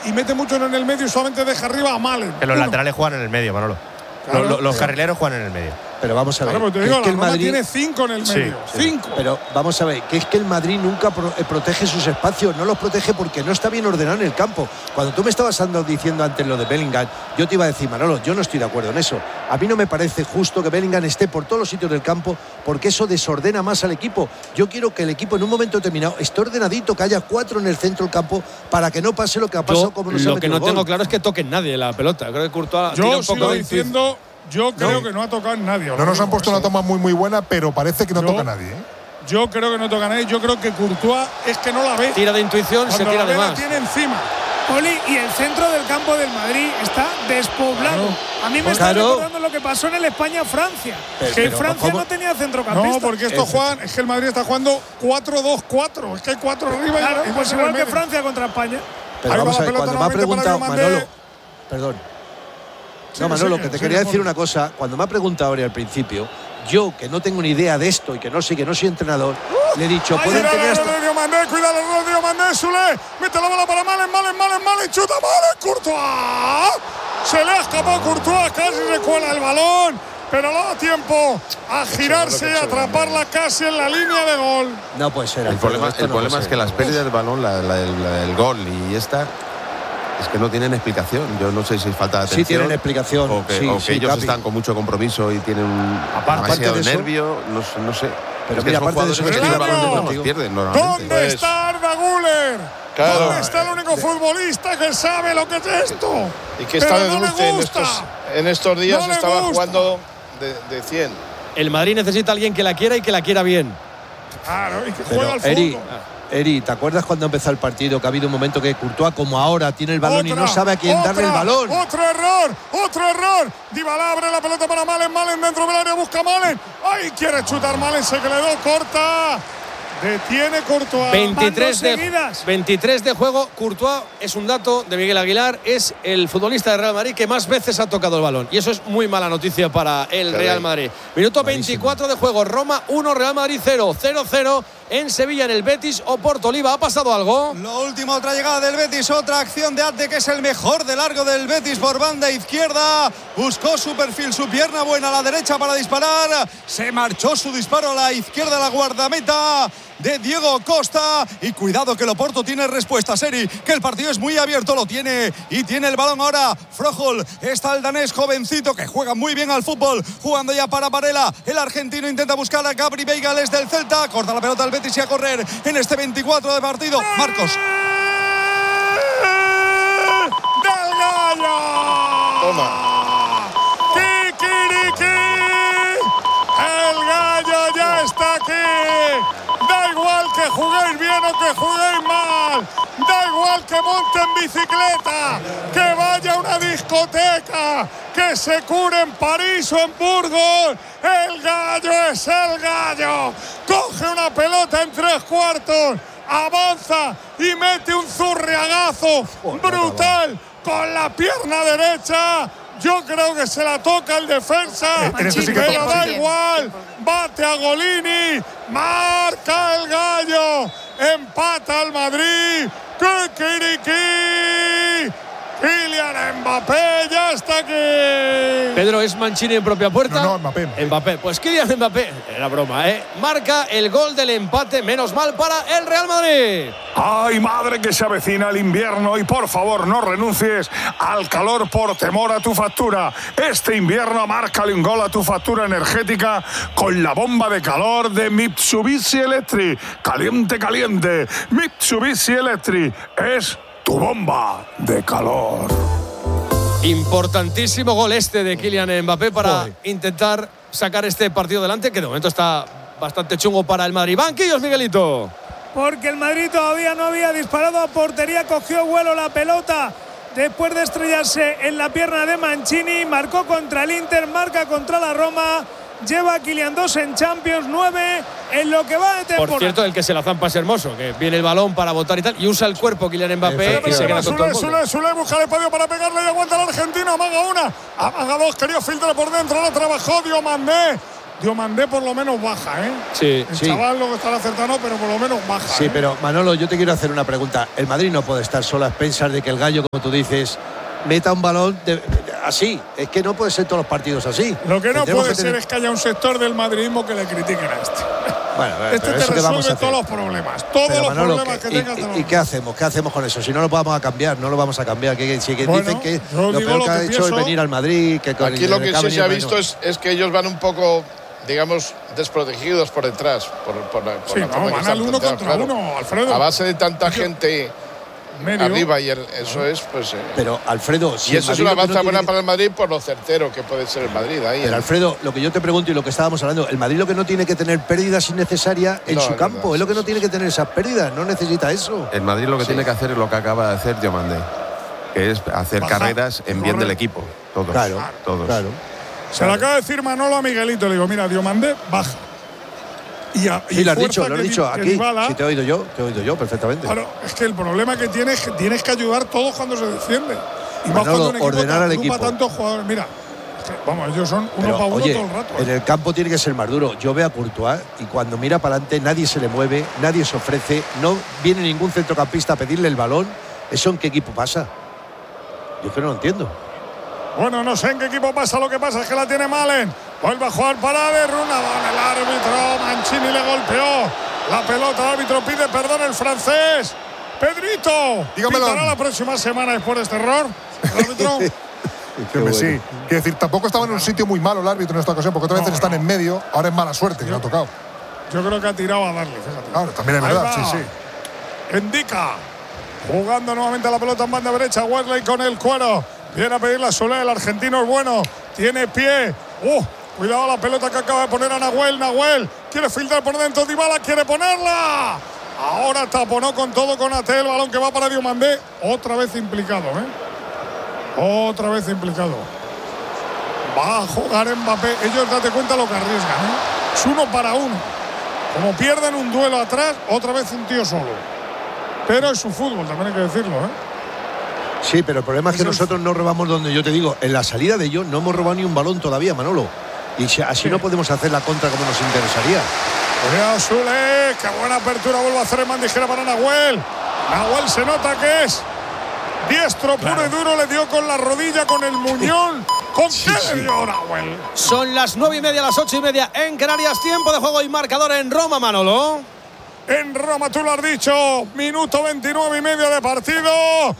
y mete mucho en el medio y solamente deja arriba a Malen. Que los laterales juegan en el medio, Manolo. Claro, los carrileros juegan en el medio. Pero vamos a ver. Claro, te digo, el Madrid tiene 5 en el medio. 5. Pero vamos a ver, que es que el Madrid nunca protege sus espacios, no los protege porque no está bien ordenado en el campo. Cuando tú me estabas diciendo antes lo de Bellingham, yo te iba a decir, Manolo, yo no estoy de acuerdo en eso. A mí no me parece justo que Bellingham esté por todos los sitios del campo porque eso desordena más al equipo. Yo quiero que el equipo en un momento determinado esté ordenadito, que haya 4 en el centro del campo para que no pase lo que ha pasado como nos ha metido Lo que no tengo claro es que toquen nadie la pelota. Creo que Courtois tira un poco diciendo. Yo creo que no ha tocado nadie. No nos han puesto una toma muy buena, pero parece que no toca nadie. Yo creo que no toca nadie. Yo creo que Courtois es que no la ve. Tira de intuición, cuando se tira de más. La tiene encima. Oli, y el centro del campo del Madrid está despoblado. A mí me está recordando lo que pasó en el España-Francia. Que Francia no tenía centrocampista. No, porque esto juegan, es que el Madrid está jugando 4-2-4. Es que hay 4 arriba. Claro, y pues igual que Francia contra España. Pero vamos a ver, cuando me ha preguntado Manolo, perdón. No, Manolo, que te quería decir una cosa. Cuando me ha preguntado ahora al principio, yo, que no tengo ni idea de esto y que no sé, que no soy entrenador, le he dicho, pueden tener hasta… Cuidado, Rodrigo Mandé, Sule, mete la bola para Malen, chuta Malen, Courtois. Se le ha escapado Courtois, casi se cuela el balón, pero le da tiempo a girarse y atraparla casi en la línea de gol. No puede ser. El problema es que las pérdidas del balón, el gol y esta… Es que no tienen explicación. Yo no sé si falta de atención. Sí tienen explicación. O que ellos están con mucho compromiso y tienen demasiado nervio. No sé. Pero mira, aparte de eso, que tienen balón de pierden normalmente. ¿Dónde está Arda Güler? Claro. ¿Dónde está el único futbolista que sabe lo que es esto? Y que está de dulce en estos días, estaba jugando de 100. El Madrid necesita a alguien que la quiera y que la quiera bien. Claro, y que juega al fútbol. Eri, ¿te acuerdas cuando empezó el partido que ha habido un momento que Courtois, como ahora, tiene el balón y no sabe a quién darle el balón? Otro error. Dybala abre la pelota para Malen dentro del área, busca Malen. ¡Ay, quiere chutar Malen! Se quedó corta. Detiene Courtois. 23 de juego. Courtois es un dato de Miguel Aguilar. Es el futbolista de Real Madrid que más veces ha tocado el balón. Y eso es muy mala noticia para el Real Madrid. Minuto 24 de juego. Roma 1, Real Madrid 0. 0-0 en Sevilla, en el Betis Oporto. Oliva, ¿ha pasado algo? Lo último, otra llegada del Betis. Otra acción de Arte, que es el mejor de largo del Betis por banda izquierda. Buscó su perfil, su pierna buena a la derecha para disparar. Se marchó su disparo a la izquierda, la guardameta de Diego Costa. Y cuidado que el Oporto tiene respuesta, Seri, que el partido es muy abierto, lo tiene y tiene el balón ahora Froholt. Está el danés jovencito que juega muy bien al fútbol, jugando ya para Varela. El argentino intenta buscar a Gabri Weigl del Celta, corta la pelota al Betis y a correr en este 24 de partido. Marcos. ¡Del Gallo! Toma. ¡Kikiriki! El Gallo ya está aquí. Da igual que juguéis bien o que juguéis mal. Da igual que monten bicicleta, que vaya a una discoteca, que se cure en París o en Burgos. El Gallo es el Gallo. Coge una pelota en 3/4, avanza y mete un zurriagazo brutal con la pierna derecha. Yo creo que se la toca el defensa, pero da igual. Bate a Golini, marca el Gallo, empata el Madrid. ¡Kikiriki! Kylian Mbappé ya está aquí. Pedro, ¿es Mancini en propia puerta? No, Mbappé. Mbappé, pues Kylian Mbappé, era broma, marca el gol del empate, menos mal para el Real Madrid. Ay, madre, que se avecina el invierno y por favor no renuncies al calor por temor a tu factura. Este invierno márcale un gol a tu factura energética con la bomba de calor de Mitsubishi Electric. Caliente, caliente. Mitsubishi Electric es tu bomba de calor. Importantísimo gol este de Kylian Mbappé para intentar sacar este partido adelante, que de momento está bastante chungo para el Madrid. Banquillos, Miguelito. Porque el Madrid todavía no había disparado a portería, cogió vuelo la pelota después de estrellarse en la pierna de Mancini, marcó contra el Inter, marca contra la Roma. Lleva a Kylian 2 en Champions, 9 en lo que va de temporada. Por cierto, el que se la zampa es Hermoso, que viene el balón para botar y tal, y usa el cuerpo Kylian Mbappé y se queda con todo el mundo. Sule busca el espacio para pegarle y aguanta el argentino, amaga una, amaga dos, quería filtrar por dentro, lo trabajó Diomandé. Diomandé por lo menos baja, ¿eh? Sí. El chaval lo que estará acertando, pero por lo menos baja. Sí, pero Manolo, yo te quiero hacer una pregunta. El Madrid no puede estar solo a expensas de que el Gallo, como tú dices, meta un balón así. Es que no puede ser todos los partidos así. Lo que no puede ser es que haya un sector del madridismo que le critiquen a este. Bueno, este te resuelve todos los problemas. Todos los problemas que tengas. ¿Y qué hacemos? ¿Qué hacemos con eso? Si no lo vamos a cambiar, no lo vamos a cambiar. Si dicen que lo peor que ha hecho es venir al Madrid. Que aquí lo que sí se ha visto es que ellos van un poco, digamos, desprotegidos por detrás. Sí, van al uno contra uno, Alfredo. A base de tanta gente arriba y eso es, pues. Pero Alfredo, si y eso es una baza buena para el Madrid por lo certero que puede ser el Madrid ahí. Pero Alfredo, lo que yo te pregunto y lo que estábamos hablando, el Madrid lo que no tiene que tener pérdidas innecesarias en su campo, es lo que no tiene que tener esas pérdidas, no necesita eso. El Madrid lo que tiene que hacer es lo que acaba de hacer Diomandé, que es hacer carreras en bien del equipo. Todos. Claro. Se lo acaba de decir Manolo a Miguelito, le digo, mira, Diomandé baja. Sí, lo has dicho aquí. Si te he oído yo perfectamente. Claro, es que el problema que tienes que ayudar todos cuando se defiende. Y más Manolo, cuando un equipo ordenar al equipo. Tantos jugadores. Mira, vamos, ellos son uno para uno todo el rato. En el campo tiene que ser más duro. Yo veo a Courtois y cuando mira para adelante nadie se le mueve, nadie se ofrece, no viene ningún centrocampista a pedirle el balón. ¿Eso en qué equipo pasa? Yo que no lo entiendo. Bueno, no sé en qué equipo pasa, lo que pasa es que la tiene Malen. Vuelve a jugar para De Runadón, el árbitro Mancini le golpeó la pelota, el árbitro pide perdón el francés. Pedrito, ¿pitará la próxima semana después de este error? ¿El árbitro? Sí, quiero decir, tampoco estaba en un sitio muy malo el árbitro en esta ocasión, porque otras veces están en medio, ahora es mala suerte que le ha tocado. Yo creo que ha tirado a darle, fíjate. Claro, también es verdad, sí. Indica, jugando nuevamente la pelota en banda derecha, Wesley con el cuero. Viene a pedir la Solé, el argentino es bueno, tiene pie. Cuidado la pelota que acaba de poner a Nahuel. Quiere filtrar por dentro, Dybala quiere ponerla. Ahora taponó con todo con Ate, el balón que va para Diomandé. Otra vez implicado, Otra vez implicado. Va a jugar Mbappé. Ellos, date cuenta lo que arriesgan, Es 1 para 1. Como pierden un duelo atrás, otra vez un tío solo. Pero es su fútbol, también hay que decirlo, Sí, pero el problema es que nosotros no robamos donde yo te digo. En la salida de ellos no hemos robado ni un balón todavía, Manolo. Y así no podemos hacer la contra como nos interesaría. Cuidado, Sule, qué buena apertura vuelve a hacer el Mandijera para Nahuel. Nahuel se nota que es diestro puro y duro, le dio con la rodilla, con el muñón. ¿Con qué le dio Nahuel? Son las 9:30, las 8:30 en Canarias, tiempo de juego y marcador en Roma, Manolo. En Roma, tú lo has dicho, minuto 29:30 de partido.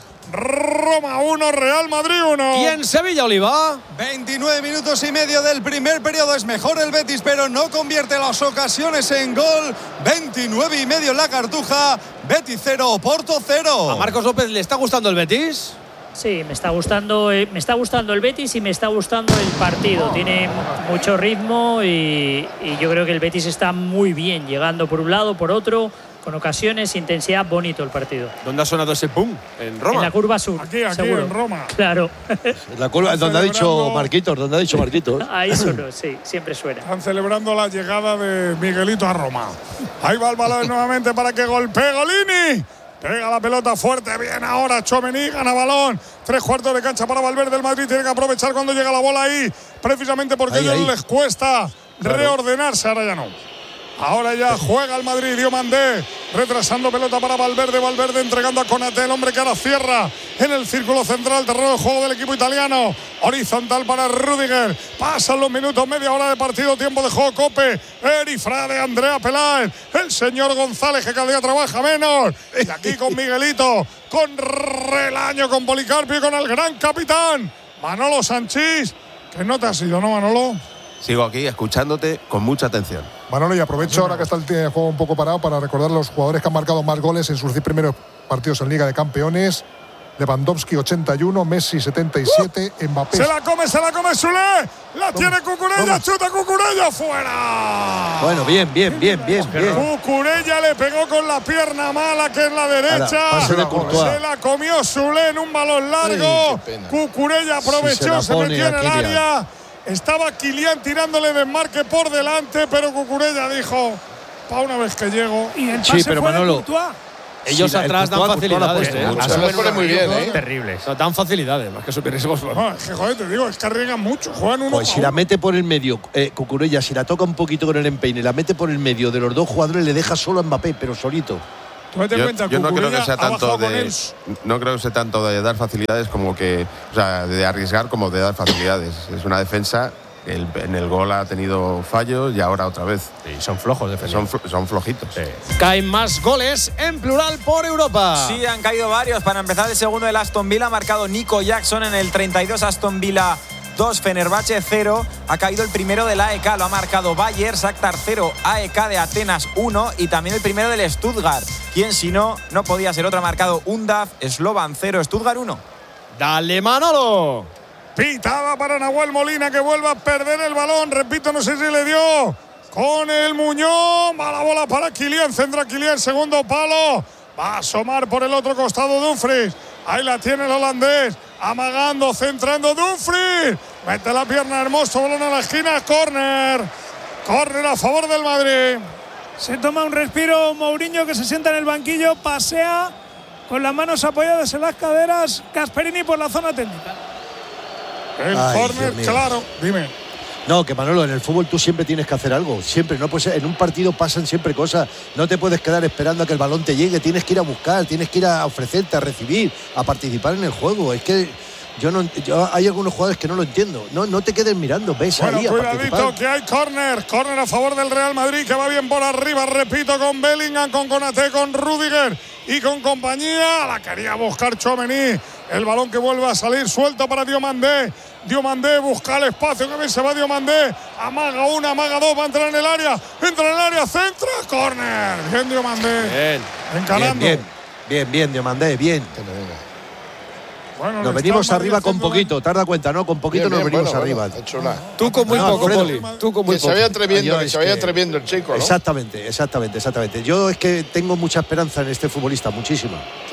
Roma 1, Real Madrid 1. Y en Sevilla, Oliva. 29 minutos y medio del primer periodo. Es mejor el Betis, pero no convierte las ocasiones en gol. 29:30 en la Cartuja. Betis 0, Oporto 0. ¿A Marcos López le está gustando el Betis? Sí, me está gustando el Betis y me está gustando el partido. Tiene mucho ritmo y yo creo que el Betis está muy bien, llegando por un lado, por otro, con ocasiones, intensidad, bonito el partido. ¿Dónde ha sonado ese pum? ¿En Roma? En la curva sur. Aquí seguro. En Roma. Claro. La curva donde ha dicho Marquitos, Ahí sonó, sí, siempre suena. Están celebrando la llegada de Miguelito a Roma. Ahí va el balón nuevamente para que golpee Golini. Pega la pelota fuerte, bien ahora Tchouaméni, gana balón. 3/4 de cancha para Valverde. El Madrid tiene que aprovechar cuando llega la bola ahí, precisamente porque a ellos les cuesta reordenarse. Ahora ya no. Ahora ya juega el Madrid, Diomandé, retrasando pelota para Valverde, entregando a Konaté, el hombre que ahora cierra en el círculo central, terreno de juego del equipo italiano, horizontal para Rüdiger, pasan los minutos, media hora de partido, tiempo de juego, Cope, Erifrade, Andrea Peláez, el señor González que cada día trabaja menos, y aquí con Miguelito, con Relaño, con Policarpio y con el gran capitán, Manolo Sanchís, que no te has ido, ¿no, Manolo? Sigo aquí escuchándote con mucha atención. Manolo, y aprovecho ahora que está el juego un poco parado para recordar a los jugadores que han marcado más goles en sus 10 primeros partidos en Liga de Campeones. Lewandowski 81, Messi 77, Mbappé. Se la come Sule, la tiene Cucurella, chuta Cucurella, fuera. Bueno, bien. Cucurella le pegó con la pierna mala que es la derecha. Se la comió Sule en un balón largo. Cucurella aprovechó, se metió en el área. Estaba Kylian tirándole desmarque por delante, pero Cucurella dijo, para una vez que llego. Y el pase pero fue Manolo, de Courtois. Ellos atrás dan facilidades. Se pone muy bien, Terribles. No, dan facilidades, más que super riesgos. No, es que, joder, te digo, es que arriesgan mucho. Juegan uno. Pues si la mete por el medio, Cucurella, si la toca un poquito con el empeine, la mete por el medio de los dos jugadores, le deja solo a Mbappé, pero solito. Yo no creo que sea tanto de dar facilidades como que, o sea, de arriesgar como de dar facilidades. Es una defensa. En el gol ha tenido fallos y ahora otra vez. Sí, son flojos defensivos. Son flojitos. Sí. Caen más goles en plural por Europa. Sí, han caído varios. Para empezar, el segundo del Aston Villa ha marcado Nico Jackson en el 32. Aston Villa 2, Fenerbahce 0. Ha caído el primero del AEK, lo ha marcado Bayer, Shakhtar 0, AEK de Atenas 1 y también el primero del Stuttgart. Quien si no podía ser otro, ha marcado Undav, Slovan 0, Stuttgart 1. Dale, Manolo. Pitada para Nahuel Molina, que vuelve a perder el balón. Repito, no sé si le dio con el Muñoz. Mala bola para Kylian. Centra Kylian, segundo palo. Va a asomar por el otro costado Dumfries. Ahí la tiene el holandés. Amagando, centrando Dumfries. Mete la pierna, hermoso. Balón a la esquina. Córner. Córner a favor del Madrid. Se toma un respiro Mourinho, que se sienta en el banquillo. Pasea con las manos apoyadas en las caderas. Gasperini por la zona técnica. El córner, claro, dime. No, que Manolo, en el fútbol tú siempre tienes que hacer algo. Siempre, no puedes, en un partido pasan siempre cosas. No te puedes quedar esperando a que el balón te llegue. Tienes que ir a buscar, tienes que ir a ofrecerte, a recibir, a participar en el juego. Es que hay algunos jugadores que no lo entiendo. No te quedes mirando, ves ahí a cuidadito, participar. Que hay córner. Córner a favor del Real Madrid, que va bien por arriba. Repito, con Bellingham, con Konaté, con Rüdiger y con compañía. La quería buscar Tchouaméni. El balón que vuelve a salir suelto para Diomandé. Diomandé busca el espacio, que bien se va Diomandé. Amaga una, amaga dos, va a entrar en el área. Entra en el área, centra, córner. Bien Diomandé. Bien. Encarando. Bien, Diomandé, bien. Bueno, nos venimos arriba con poquito, ¿te has dado cuenta, no? Con poquito nos venimos arriba. Tú con muy poco, Poli. Tú con muy poco. Se vaya atreviendo el chico, ¿no? Exactamente. Yo es que tengo mucha esperanza en este futbolista, muchísima.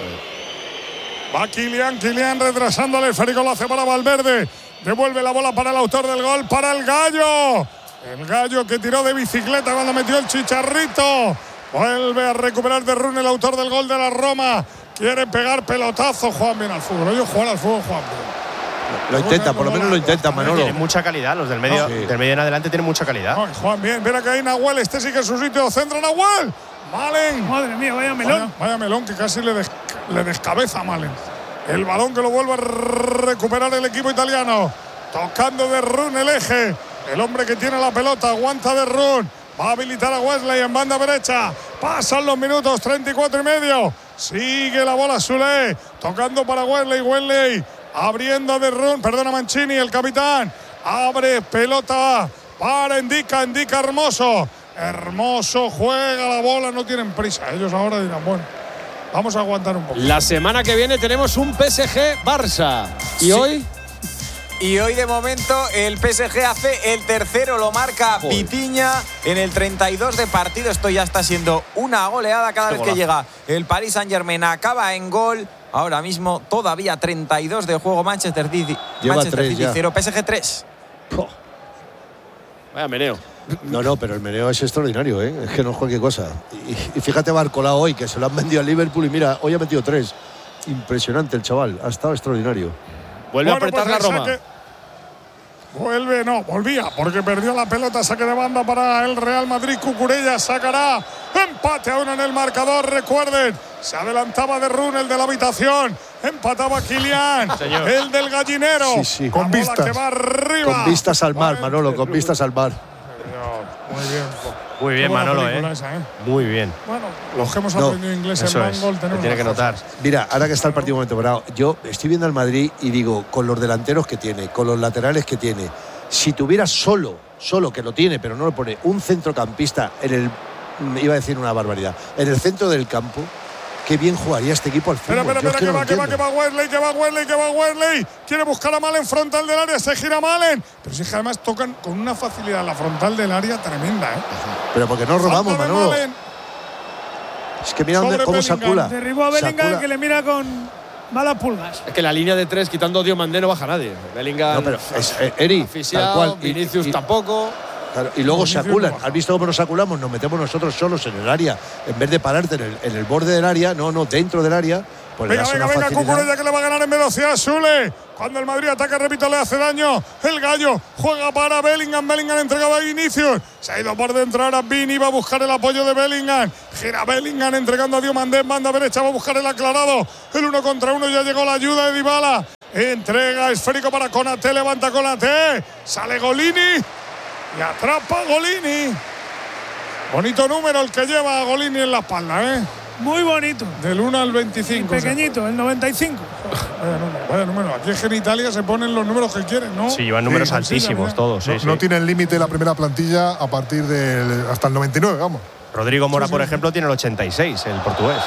Va Kylian retrasando el esférico, lo hace para Valverde. Devuelve la bola para el autor del gol, para el Gallo. El Gallo que tiró de bicicleta cuando metió el chicharrito. Vuelve a recuperar de Rune, el autor del gol de la Roma. Quiere pegar pelotazo, Juan bien al fútbol. Ellos juegan al fútbol, Juan bien. Lo intenta, por lo menos lo intenta, Manolo. Tiene mucha calidad, los del medio, del medio en adelante tienen mucha calidad. Ay, Juan bien, mira que hay Nahuel, este sí que es su sitio. Centra Nahuel. Malen. Madre mía, vaya melón. Vaya melón que casi le descabeza a Malen. El balón que lo vuelve a recuperar el equipo italiano. Tocando de Rune el eje. El hombre que tiene la pelota, aguanta de Rune. Va a habilitar a Wesley en banda derecha. Pasan los minutos, 34 y medio. Sigue la bola Soulé. Tocando para Wesley. Abriendo a de Rune. Perdona Mancini, el capitán. Abre pelota para Indica Hermoso. Hermoso juega la bola, no tienen prisa. Ellos ahora dirán, bueno, vamos a aguantar un poco. La semana que viene tenemos un PSG-Barça. ¿Y hoy? Y hoy de momento el PSG hace el tercero, lo marca Vitinha en el 32 de partido. Esto ya está siendo una goleada cada vez que llega el Paris Saint-Germain. Acaba en gol. Ahora mismo todavía 32 de juego. Manchester City 0, PSG 3. Vaya meneo. No, pero el meneo es extraordinario, ¿eh? Es que no es cualquier cosa. Y fíjate Barcola hoy, que se lo han vendido al Liverpool y mira, hoy ha metido 3. Impresionante el chaval, ha estado extraordinario. Vuelve a apretar la Roma. Volvía, porque perdió la pelota. Saque de banda para el Real Madrid. Cucurella sacará empate a 1 en el marcador. Recuerden, se adelantaba de Rune, el de la habitación. Empataba Kylian, el del gallinero. Sí. Con vistas. Que va arriba. Con vistas al mar, Manolo, con vistas al mar. Muy bien, Manolo, Muy bien. Bueno, los que hemos aprendido inglés en Mangol tenemos. Tiene que notar. Mira, ahora que está el partido momento parado, yo estoy viendo al Madrid y digo, con los delanteros que tiene, con los laterales que tiene, si tuviera solo que lo tiene, pero no lo pone, un centrocampista en el, iba a decir una barbaridad, en el centro del campo, qué bien jugaría este equipo al fútbol. Espera, que va Wesley. Quiere buscar a Malen frontal del área, se gira Malen. Pero si es que además tocan con una facilidad la frontal del área tremenda, ¿eh? Pero porque no robamos, Manolo. Es que mira cómo sacula. Derribó a Bellingham, que le mira con malas pulgas. Es que la línea de 3, quitando a Diomandé, no baja nadie. Bellingham. No, pero Eri, asfixiado, Vinicius tampoco. Claro, y luego se aculan. ¿Has visto cómo nos aculamos? Nos metemos nosotros solos en el área. En vez de pararte en el borde del área, no, dentro del área. Pues venga, Cucurella, que le va a ganar en velocidad Sule. Cuando el Madrid ataca, repito, le hace daño. El Gallo juega para Bellingham. Bellingham entregaba a Vinicius. Se ha ido por dentro ahora Vini. Va a buscar el apoyo de Bellingham. Gira Bellingham entregando a Diomandé. Banda derecha, va a buscar el aclarado. El 1 contra 1. Ya llegó la ayuda de Dybala. Entrega esférico para Konaté. Levanta Konaté. Sale Golini. Y atrapa Golini. Bonito número el que lleva a Golini en la espalda, Muy bonito. Del 1 al 25. Y pequeñito, el 95. Vaya número. Aquí en Italia se ponen los números que quieren, ¿no? Sí, llevan números altísimos todos. No tienen límite la primera plantilla a partir hasta el 99, vamos. Rodrigo Mora, por ejemplo, tiene el 86, el portugués.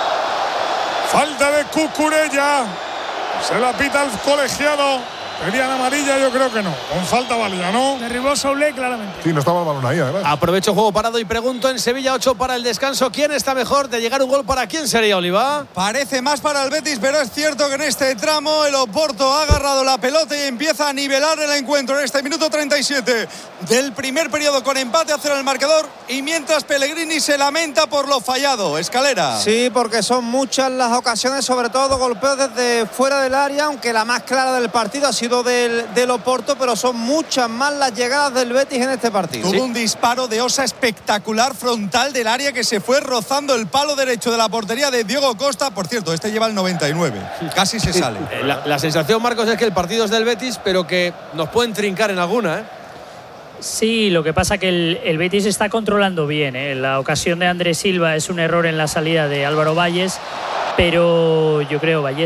Falta de Cucurella. Se la pita el colegiado. ¿Pedían amarilla? Yo creo que no. Con falta válida, ¿no? Derribó Soulé claramente. Sí, no estaba el balón ahí, además. Aprovecho juego parado y pregunto en Sevilla 8 para el descanso. ¿Quién está mejor de llegar un gol? ¿Para quién sería, Oliva? Parece más para el Betis, pero es cierto que en este tramo el Oporto ha agarrado la pelota y empieza a nivelar el encuentro en este minuto 37 del primer periodo con empate a 0 en el marcador, y mientras Pellegrini se lamenta por lo fallado. Escalera. Sí, porque son muchas las ocasiones, sobre todo golpeos desde fuera del área, aunque la más clara del partido ha sido del Oporto, pero son muchas más las llegadas del Betis en este partido. Tuvo un disparo de Osa espectacular frontal del área que se fue rozando el palo derecho de la portería de Diego Costa. Por cierto, este lleva el 99. Casi se sale. La sensación, Marcos, es que el partido es del Betis, pero que nos pueden trincar en alguna, Sí, lo que pasa que el Betis está controlando bien. La ocasión de Andrés Silva es un error en la salida de Álvaro Valles, pero yo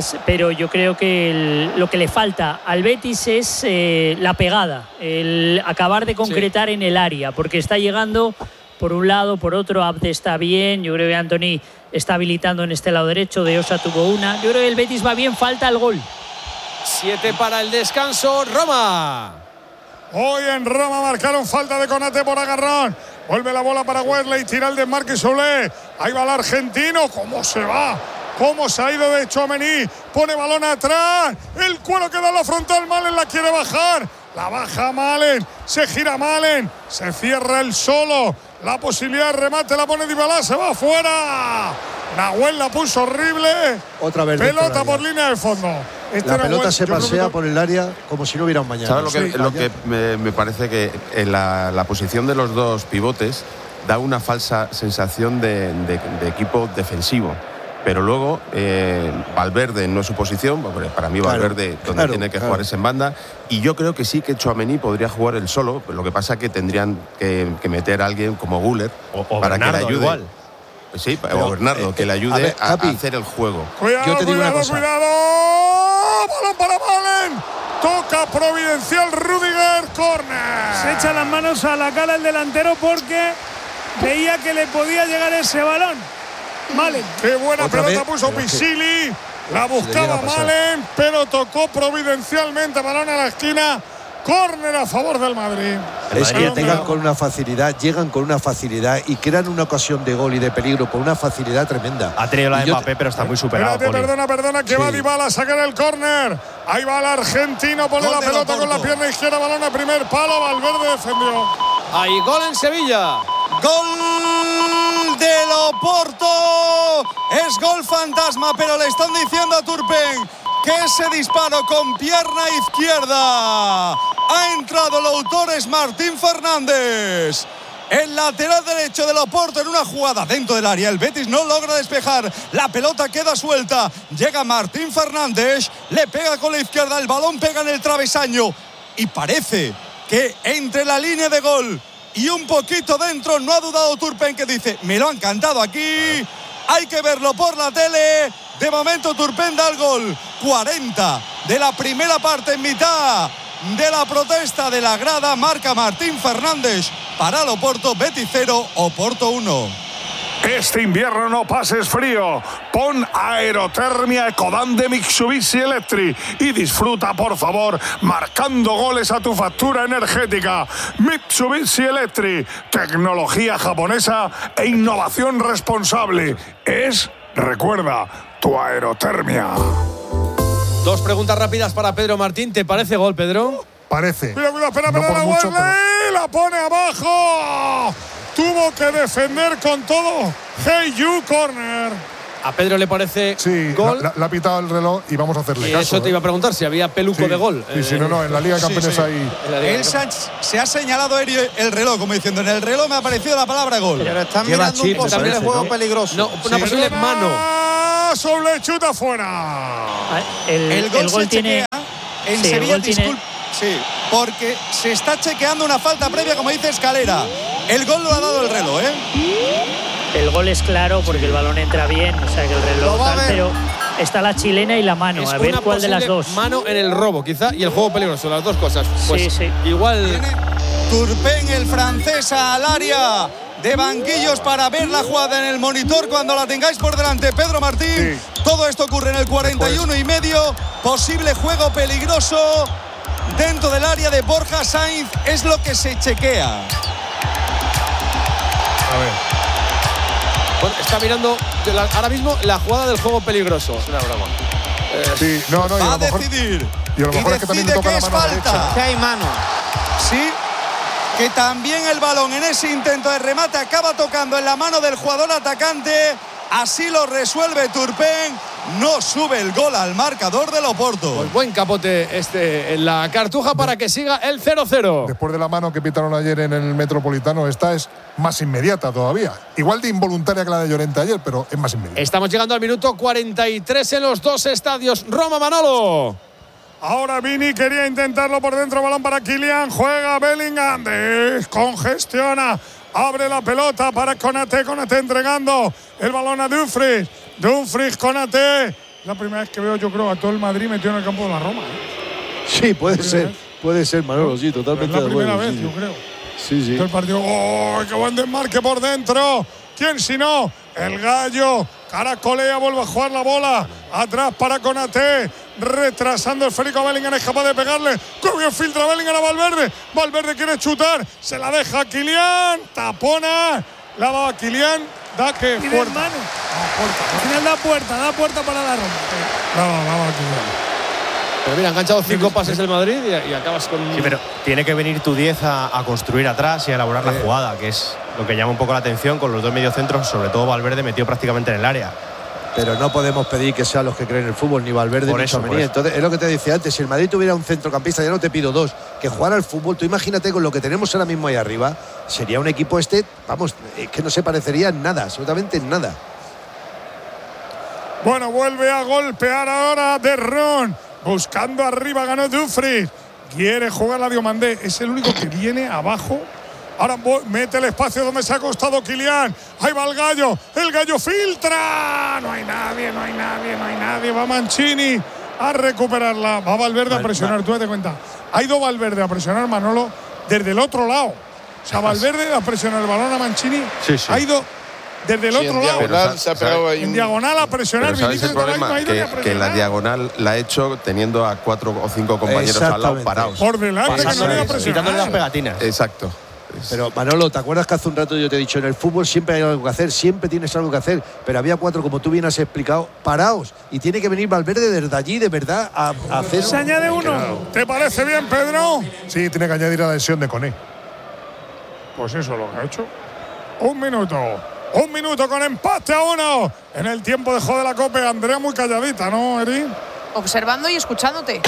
creo que lo que le falta al Betis es la pegada, el acabar de concretar en el área, porque está llegando por un lado, por otro. Abde está bien, yo creo que Antony está habilitando en este lado derecho, De Osa tuvo una. Yo creo que el Betis va bien, falta el gol. 7 para el descanso, Roma. Hoy en Roma marcaron falta de Konaté por agarrón. Vuelve la bola para Wesley, tira el desmarque Soulé. Ahí va el argentino, ¿cómo se va? ¿Cómo se ha ido de Tchouaméni? Pone balón atrás. El cuero queda en la frontal. Malen la quiere bajar. La baja Malen. Se gira Malen. Se cierra el solo. La posibilidad de remate la pone Dybala. Se va afuera. Nahuel la puso horrible. Otra vez. Pelota por línea de fondo. La pelota se pasea por el área como si no hubiera un mañana. ¿Sabes lo que me parece? Que en la posición de los dos pivotes da una falsa sensación de equipo defensivo. Pero luego Valverde no es su posición. Para mí Valverde donde tiene que jugar es en banda. Y yo creo que sí que Tchouaméni podría jugar él solo. Lo que pasa es que tendrían que meter a alguien como Güler o para Bernardo, que le ayude. Igual. Sí, o Bernardo, que le ayude a hacer el juego. Cuidado, yo te digo una cosa. Cuidado. Balón para Malen. Toca providencial Rudiger, córner. Se echa las manos a la cara el delantero porque veía que le podía llegar ese balón. Malen. Qué buena pelota puso Pisili. La buscaba Malen, pero tocó providencialmente. Balón a la esquina. Córner a favor del Madrid. Es que llegan con una facilidad y crean una ocasión de gol y de peligro con una facilidad tremenda. Ha tenido la de Mbappé, pero está muy superado. Perdona, que va Dybala a sacar el córner. Ahí va el argentino, pone la pelota con la pierna izquierda, balón a primer palo, Valverde defendió. Hay gol en Sevilla. Gol del Oporto. Es gol fantasma, pero le están diciendo a Turpen que ese disparo con pierna izquierda ha entrado. El autor es Martín Fernández. El lateral derecho del Oporto en una jugada dentro del área. El Betis no logra despejar. La pelota queda suelta. Llega Martín Fernández. Le pega con la izquierda. El balón pega en el travesaño. Y parece que entre la línea de gol y un poquito dentro no ha dudado Turpen, que dice: me lo han cantado aquí. Hay que verlo por la tele. De momento Turpen da el gol. 40 de la primera parte, en mitad de la protesta de la grada. Marca Martín Fernández para el Oporto. Betis 0, Oporto 1. Este invierno no pases frío. Pon Aerotermia Ecodan de Mitsubishi Electric y disfruta, por favor, marcando goles a tu factura energética. Mitsubishi Electric, tecnología japonesa e innovación responsable. Recuerda, tu Aerotermia. 2 preguntas rápidas para Pedro Martín. ¿Te parece gol, Pedro? Parece. Cuidado, espera, no por mucho, Wesley. la pone abajo. Tuvo que defender con todo. Hey You, corner. ¿A Pedro le parece gol? Le ha pitado el reloj y vamos a hacerle caso. Eso te iba a preguntar, si había peluco de gol. No, en la Liga de Campeones hay… Él se ha señalado el reloj, como diciendo, en el reloj me ha aparecido la palabra gol. Pero están mirando un posible juego peligroso. No, una posible mano. Sobre chuta fuera. El gol tiene… En Sevilla, disculpe. Sí, porque se está chequeando una falta previa, como dice Escalera. El gol lo ha dado el reloj, ¿eh? El gol es claro porque el balón entra bien, o sea que el reloj tal, pero está la chilena y la mano, es a ver cuál de las dos. Mano en el robo, quizá, y el juego peligroso, las dos cosas. Pues sí. Igual. Turpin, el francés, al área de banquillos para ver la jugada en el monitor cuando la tengáis por delante. Pedro Martín, todo esto ocurre en el 41 y medio. Posible juego peligroso dentro del área de Borja Sainz, es lo que se chequea. A ver. Bueno, está mirando ahora mismo la jugada del juego peligroso. Es una broma. Sí, no, y va a decidir. Y a lo mejor es que también le toca la mano derecha. Que hay mano. Sí, que también el balón en ese intento de remate acaba tocando en la mano del jugador atacante. Así lo resuelve Turpin. No sube el gol al marcador del Oporto. Pues buen capote en la Cartuja para que siga el 0-0. Después de la mano que pitaron ayer en el Metropolitano, esta es más inmediata todavía. Igual de involuntaria que la de Llorente ayer, pero es más inmediata. Estamos llegando al minuto 43 en los dos estadios. Roma, Manolo. Ahora Vini quería intentarlo por dentro, balón para Kylian, juega Bellingham, descongestiona, abre la pelota para Konaté entregando el balón a Dumfries, Konaté. La primera vez que veo, yo creo, a todo el Madrid metido en el campo de la Roma. Sí, puede ser, Manolo, sí, totalmente. Es la primera vez, yo creo. Sí. El partido, ¡oh, qué buen desmarque por dentro! ¿Quién si no? El Gallo, caracolea, vuelve a jugar la bola, atrás para Konaté, retrasando el esférico a Bellingham, es capaz de pegarle, ¡qué bien filtra Bellingham a Valverde quiere chutar, se la deja a Kylian, tapona, la va a Kylian, da que puerta. Al final da puerta para la Roma. La va a Kylian. Pero mira, ha enganchado 5 pases el Madrid y acabas con… Sí, pero tiene que venir tu 10 a construir atrás y a elaborar la jugada, que es lo que llama un poco la atención con los dos mediocentros, sobre todo Valverde metido prácticamente en el área. Pero no podemos pedir que sean los que creen en el fútbol, ni Valverde ni Tchouaméni. Entonces, es lo que te decía antes, si el Madrid tuviera un centrocampista, ya no te pido dos, que jugara al fútbol, tú imagínate con lo que tenemos ahora mismo ahí arriba, sería un equipo vamos, que no se parecería en nada, absolutamente en nada. Bueno, vuelve a golpear ahora De Ron. Buscando arriba, ganó Dumfries. Quiere jugar la Diomandé. Es el único que viene abajo. Ahora mete el espacio donde se ha acostado Kylian. Ahí va el Gallo. El Gallo filtra. No hay nadie. Va Mancini a recuperarla. Va Valverde a presionar. Tú date cuenta. Ha ido Valverde a presionar, Manolo, desde el otro lado. O sea, Valverde a presionar el balón a Mancini. Sí. Ha ido desde el otro lado. En diagonal a presionar. ¿Sabes el problema? Que la diagonal la ha hecho teniendo a 4 o 5 compañeros al lado parados. Por delante, que no le ha presionado. Quitándole las pegatinas. Exacto. Pero Manolo, ¿te acuerdas que hace un rato yo te he dicho, en el fútbol siempre hay algo que hacer, siempre tienes algo que hacer, pero había 4, como tú bien has explicado, parados, y tiene que venir Valverde desde allí, de verdad, a hacer… Se añade uno. ¿Te parece bien, Pedro? Sí, tiene que añadir la lesión de Koné. Pues eso es lo que ha hecho. Un minuto con empate a 1 en el tiempo de juego de la Copa. Andrea muy calladita, ¿no, Eri? Observando y escuchándote.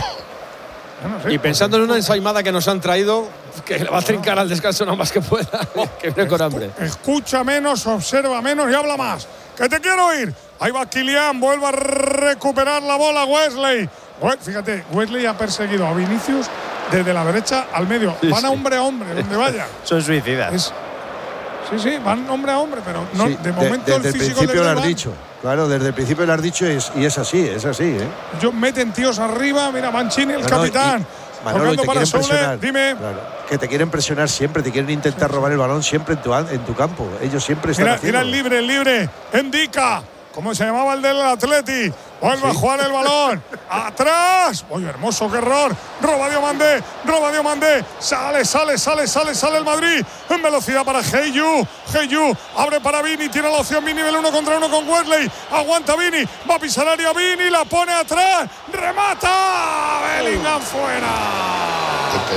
Y pensando en una ensaimada que nos han traído, que le va a trincar al descanso lo más que pueda, que viene con hambre. Escucha menos, observa menos y habla más. ¡Que te quiero oír! Ahí va Kylian, vuelve a recuperar la bola Wesley. Fíjate, Wesley ha perseguido a Vinicius desde la derecha al medio. Van a hombre, donde vaya. Son suicidas. Sí, van hombre a hombre, pero no, sí, de momento desde el principio lo has dicho. Claro, desde el principio lo has dicho y es así, Yo meten tíos arriba, mira, Mancini, el capitán. Manolo, te quieren presionar. Dime. Claro, que te quieren presionar siempre, te quieren intentar robar el balón siempre en tu campo. Ellos siempre están haciendo. Mira el libre. Indica. ¿Cómo se llamaba el del Atleti? Vuelve a jugar el balón. ¡Atrás! ¡Oye, hermoso, qué error! Roba Diomandé. Sale el Madrid. En velocidad para Hey You. Abre para Vini. Tiene la opción Vini. Nivel 1 contra 1 con Wesley. Aguanta Vini. Va a pisar área Vini. La pone atrás. ¡Remata! Bellingham fuera.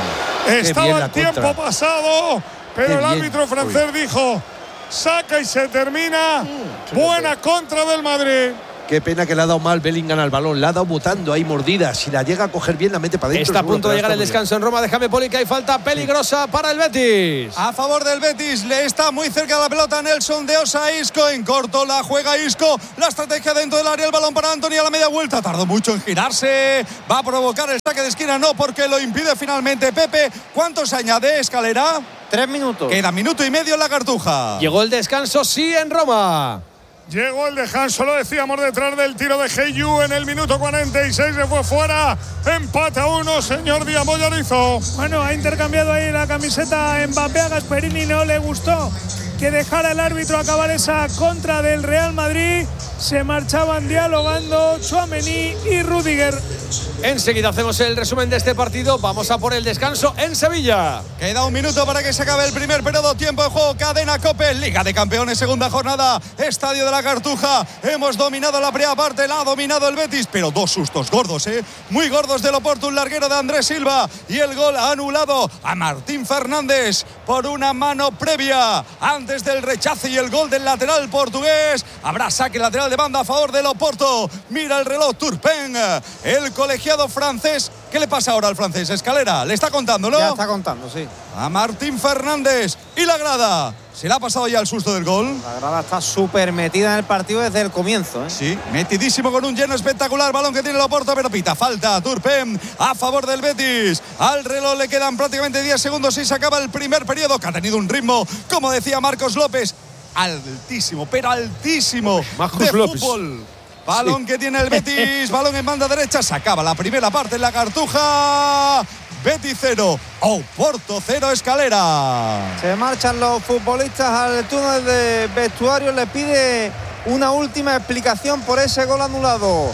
Estaba el tiempo pasado, pero el árbitro francés dijo: saca y se termina. Buena contra del Madrid. Qué pena que le ha dado mal Bellingham al balón. Le ha dado botando ahí mordida. Si la llega a coger bien, la mete para adentro. Está a punto de llegar el descanso en Roma. Déjame, Poli, que hay falta peligrosa para el Betis. A favor del Betis, le está muy cerca de la pelota Nelson de Osa. Isco en corto, la juega Isco. La estrategia dentro del área, el balón para Antony a la media vuelta. Tardó mucho en girarse. Va a provocar el saque de esquina, no, porque lo impide finalmente Pepe. ¿Cuánto se añade, Escalera? 3 minutos. Queda minuto y medio en la Cartuja. Llegó el descanso, sí, en Roma. Llegó el descanso, lo decíamos, detrás del tiro de Heyu en el minuto 46, se fue fuera, empate a 1, señor Diamoyarizo. Bueno, ha intercambiado ahí la camiseta Mbappé. A Gasperini no le gustó que dejara el árbitro acabar esa contra del Real Madrid. Se marchaban dialogando Tchouaméni y Rüdiger. Enseguida hacemos el resumen de este partido. Vamos a por el descanso en Sevilla. Queda un minuto para que se acabe el primer periodo. Tiempo de juego, Cadena COPE, Liga de Campeones, segunda jornada, Estadio de la Cartuja. Hemos dominado la primera parte, la ha dominado el Betis, pero dos sustos gordos, muy gordos del Oporto, un larguero de Andrés Silva y el gol anulado a Martín Fernández por una mano previa antes del rechace y el gol del lateral portugués. Habrá saque lateral de banda a favor del Oporto. Mira el reloj, Turpin, el colegiado francés. ¿Qué le pasa ahora al francés? Escalera, le está contando, ¿no? Ya está contando, sí. A Martín Fernández y la grada. ¿Se le ha pasado ya el susto del gol? La grada está súper metida en el partido desde el comienzo, Sí, metidísimo con un lleno espectacular. Balón que tiene el Oporto, pero pita falta. Turpin a favor del Betis. Al reloj le quedan prácticamente 10 segundos y se acaba el primer periodo, que ha tenido un ritmo, como decía Marcos López, altísimo, pero altísimo de fútbol. Balón que tiene el Betis, balón en banda derecha. Se acaba la primera parte en la Cartuja. Betis 0, Oporto 0, Escalera. Se marchan los futbolistas al túnel de vestuario. Le pide una última explicación por ese gol anulado.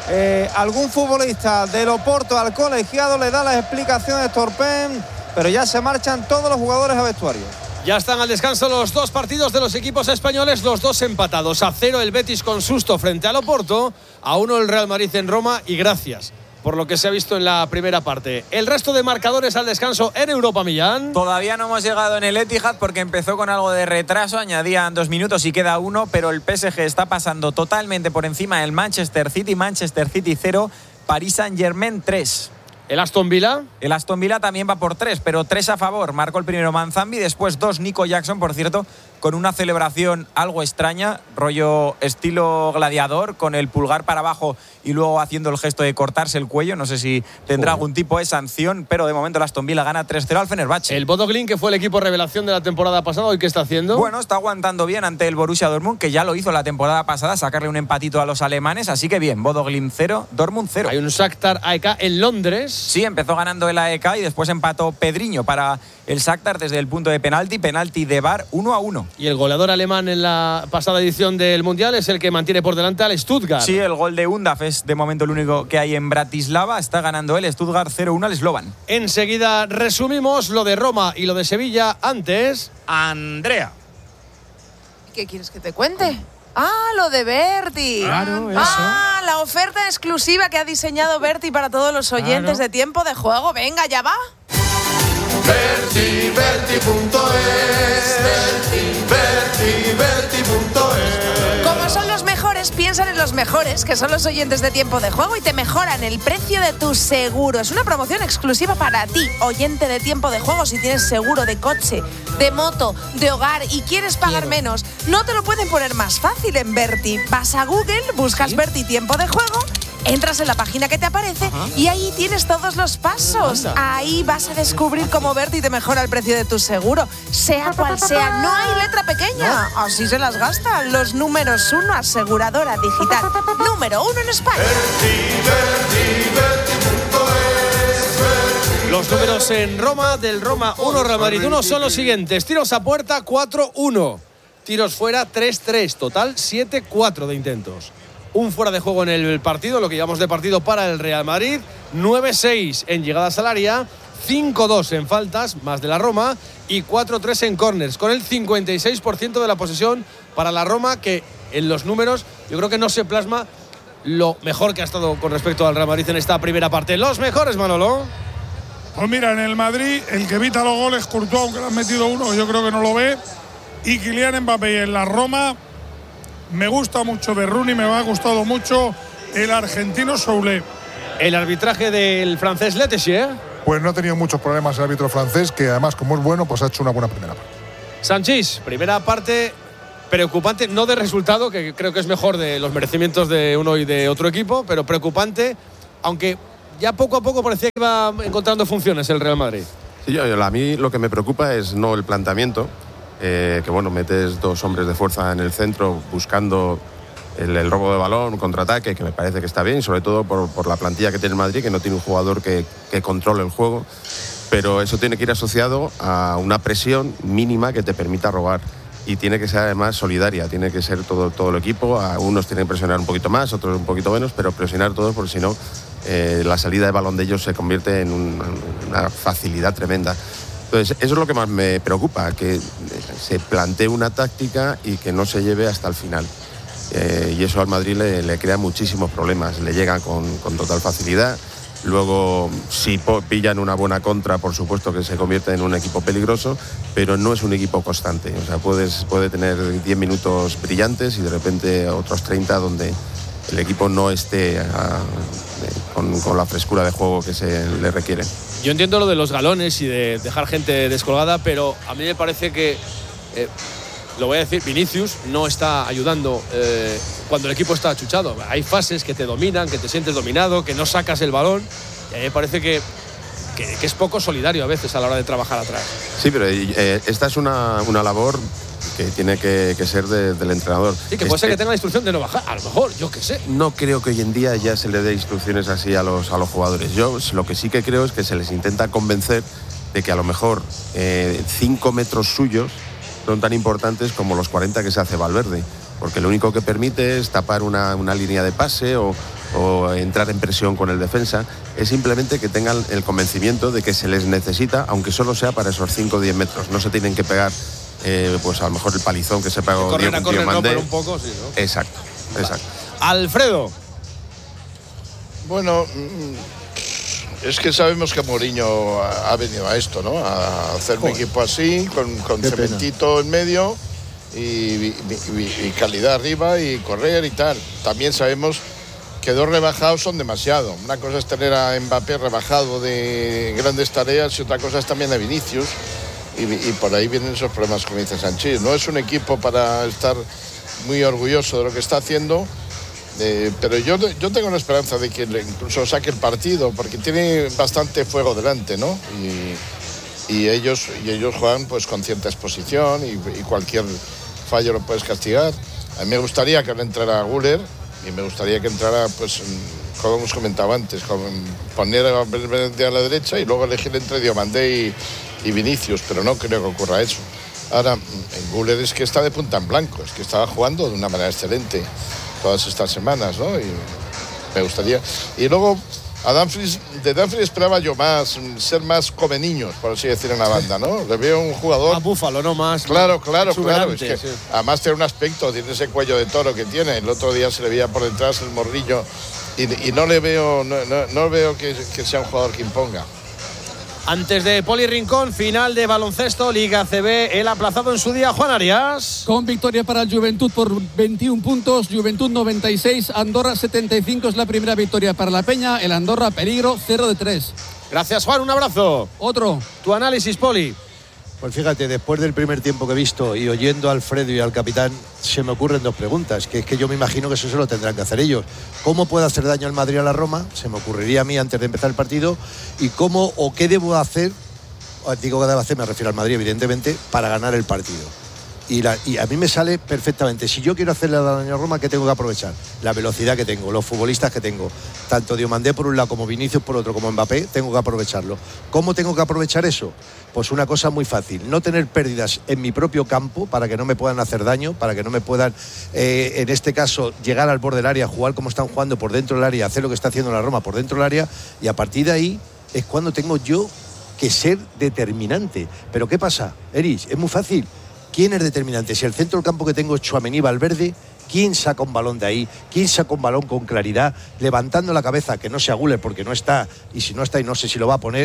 Algún futbolista del Oporto al colegiado le da las explicaciones Turpin, pero ya se marchan todos los jugadores a vestuario. Ya están al descanso los dos partidos de los equipos españoles, los dos empatados. A 0 el Betis con susto frente al Oporto, a 1 el Real Madrid en Roma, y gracias por lo que se ha visto en la primera parte. El resto de marcadores al descanso en Europa, Millán. Todavía no hemos llegado en el Etihad porque empezó con algo de retraso, añadían 2 minutos y queda 1, pero el PSG está pasando totalmente por encima del Manchester City 0, Paris Saint-Germain 3. ¿El Aston Villa? El Aston Villa también va por 3, pero 3 a favor. Marcó el primero Manzambi, después 2 Nico Jackson, por cierto, con una celebración algo extraña, rollo estilo gladiador, con el pulgar para abajo y luego haciendo el gesto de cortarse el cuello. No sé si tendrá algún tipo de sanción, pero de momento el Aston Villa gana 3-0 al Fenerbahce. El Bodo Glimt, que fue el equipo revelación de la temporada pasada, ¿hoy qué está haciendo? Bueno, está aguantando bien ante el Borussia Dortmund, que ya lo hizo la temporada pasada, sacarle un empatito a los alemanes, así que bien, Bodo Glimt 0, Dortmund 0. Hay un Shakhtar AEK en Londres. Sí, empezó ganando el AEK y después empató Pedriño para el Shakhtar desde el punto de penalti de VAR 1-1. Y el goleador alemán en la pasada edición del Mundial es el que mantiene por delante al Stuttgart. Sí, el gol de Undaf es de momento el único que hay en Bratislava. Está ganando el Stuttgart 0-1 al Slovan. Enseguida resumimos lo de Roma y lo de Sevilla. Antes, Andrea. ¿Qué quieres que te cuente? Lo de Berti. Claro, eso. La oferta exclusiva que ha diseñado Berti para todos los oyentes de Tiempo de Juego. Venga, ya va. Berti.es. Como son los mejores, piensan en los mejores, que son los oyentes de Tiempo de Juego, y te mejoran el precio de tu seguro. Es una promoción exclusiva para ti, oyente de Tiempo de Juego. Si tienes seguro de coche, de moto, de hogar y quieres pagar menos, no te lo pueden poner más fácil en Berti. Vas a Google, buscas Berti Tiempo de Juego, entras en la página que te aparece y ahí tienes todos los pasos. Ahí vas a descubrir cómo Berti te mejora el precio de tu seguro, sea cual sea. No hay letra pequeña. Así se las gastan. Los números 1, aseguradora digital número 1 en España. Los números en Roma, del Roma 1, Real Madrid 1, son los siguientes. Tiros a puerta 4-1. Tiros fuera 3-3. Total 7-4 de intentos. Un fuera de juego en el partido, lo que llamamos de partido para el Real Madrid. 9-6 en llegadas al área, 5-2 en faltas, más de la Roma, y 4-3 en córners, con el 56% de la posesión para la Roma, que en los números yo creo que no se plasma lo mejor que ha estado con respecto al Real Madrid en esta primera parte. Los mejores, Manolo. Pues mira, en el Madrid, el que evita los goles, Courtois, aunque le han metido uno, yo creo que no lo ve. Y Kylian Mbappé. Y en la Roma, me gusta mucho de Rooney, me ha gustado mucho el argentino Soulé. El arbitraje del francés Letessier. Pues no ha tenido muchos problemas el árbitro francés, que además, como es bueno, pues ha hecho una buena primera parte. Sanchís, primera parte preocupante, no de resultado, que creo que es mejor de los merecimientos de uno y de otro equipo, pero preocupante, aunque ya poco a poco parecía que iba encontrando funciones el Real Madrid. Sí, a mí lo que me preocupa es no el planteamiento, que bueno, metes 2 hombres de fuerza en el centro buscando el robo de balón, contraataque, que me parece que está bien, sobre todo por la plantilla que tiene el Madrid, que no tiene un jugador que controle el juego, pero eso tiene que ir asociado a una presión mínima que te permita robar. Y tiene que ser además solidaria, tiene que ser todo el equipo. A unos tienen que presionar un poquito más, otros un poquito menos, pero presionar todos, porque si no, la salida de balón de ellos se convierte en una facilidad tremenda. Entonces, eso es lo que más me preocupa, que se plantee una táctica y que no se lleve hasta el final. Y eso al Madrid le crea muchísimos problemas, le llega con total facilidad. Luego, si pillan una buena contra, por supuesto que se convierte en un equipo peligroso, pero no es un equipo constante. O sea, puede tener 10 minutos brillantes y de repente otros 30 donde el equipo no esté con la frescura de juego que se le requiere. Yo entiendo lo de los galones y de dejar gente descolgada, pero a mí me parece que, lo voy a decir, Vinicius no está ayudando cuando el equipo está achuchado. Hay fases que te dominan, que te sientes dominado, que no sacas el balón. Y a mí me parece que es poco solidario a veces a la hora de trabajar atrás. Sí, pero esta es una labor que tiene que ser del entrenador. Sí, que puede ser que tenga la instrucción de no bajar, a lo mejor, yo qué sé. No creo que hoy en día ya se le dé instrucciones así a los jugadores. Yo lo que sí que creo es que se les intenta convencer de que a lo mejor 5 metros suyos son tan importantes como los 40 que se hace Valverde, porque lo único que permite es tapar una línea de pase o entrar en presión con el defensa. Es simplemente que tengan el convencimiento de que se les necesita, aunque solo sea para esos 5 o 10 metros. No se tienen que pegar, pues a lo mejor el palizón que se pegó Diomandé. Un poco, sí, ¿no? Exacto. Alfredo. Bueno, es que sabemos que Mourinho ha venido a esto, ¿no? A hacer un equipo así, con cementito en medio y calidad arriba y correr y tal. También sabemos que 2 rebajados son demasiado. Una cosa es tener a Mbappé rebajado de grandes tareas y otra cosa es también a Vinicius. Y por ahí vienen esos problemas, como dice Sanchís. No es un equipo para estar muy orgulloso de lo que está haciendo. Pero yo tengo la esperanza de que incluso saque el partido, porque tiene bastante fuego delante, ¿no? Y ellos juegan pues con cierta exposición y cualquier fallo lo puedes castigar. A mí me gustaría que entrara Güler y me gustaría que entrara, pues, como hemos comentado antes, poner a Valverde a la derecha y luego elegir entre Diomandé y Vinicius, pero no creo que ocurra eso. Ahora, Güler es que está de punta en blanco, es que estaba jugando de una manera excelente todas estas semanas, ¿no? Y me gustaría. Y luego de Dumfries esperaba yo ser más come niños, por así decir, en la banda, ¿no? Le veo un jugador. Más búfalo, ¿no? Más. Claro. Es que, sí. Además tiene un aspecto, tiene ese cuello de toro que tiene. El otro día se le veía por detrás el morrillo y no le veo, no veo que sea un jugador que imponga. Antes de Poli Rincón, final de baloncesto, Liga CB, el aplazado en su día, Juan Arias. Con victoria para el Juventud por 21 puntos, Juventud 96, Andorra 75 es la primera victoria para la Peña, el Andorra peligro 0-3. Gracias, Juan, un abrazo. Otro. Tu análisis, Poli. Pues fíjate, después del primer tiempo que he visto y oyendo a Alfredo y al capitán, se me ocurren 2 preguntas, que es que yo me imagino que eso se lo tendrán que hacer ellos. ¿Cómo puede hacer daño el Madrid a la Roma? Se me ocurriría a mí antes de empezar el partido. ¿Y cómo o qué debo hacer? Digo que debo hacer, me refiero al Madrid, evidentemente, para ganar el partido. Y a mí me sale perfectamente. Si yo quiero hacerle daño a Roma, ¿qué tengo que aprovechar? La velocidad que tengo, los futbolistas que tengo. Tanto Diomandé por un lado como Vinicius por otro, como Mbappé, tengo que aprovecharlo. ¿Cómo tengo que aprovechar eso? Pues una cosa muy fácil. No tener pérdidas en mi propio campo para que no me puedan hacer daño, para que no me puedan, en este caso, llegar al borde del área, jugar como están jugando por dentro del área, hacer lo que está haciendo la Roma por dentro del área. Y a partir de ahí es cuando tengo yo que ser determinante. ¿Pero qué pasa, Eris? Es muy fácil. ¿Quién es determinante? Si el centro del campo que tengo es Tchouaméni, Valverde, ¿quién saca un balón de ahí? ¿Quién saca un balón con claridad, levantando la cabeza, que no sea Güler porque no está, y si no está y no sé si lo va a poner?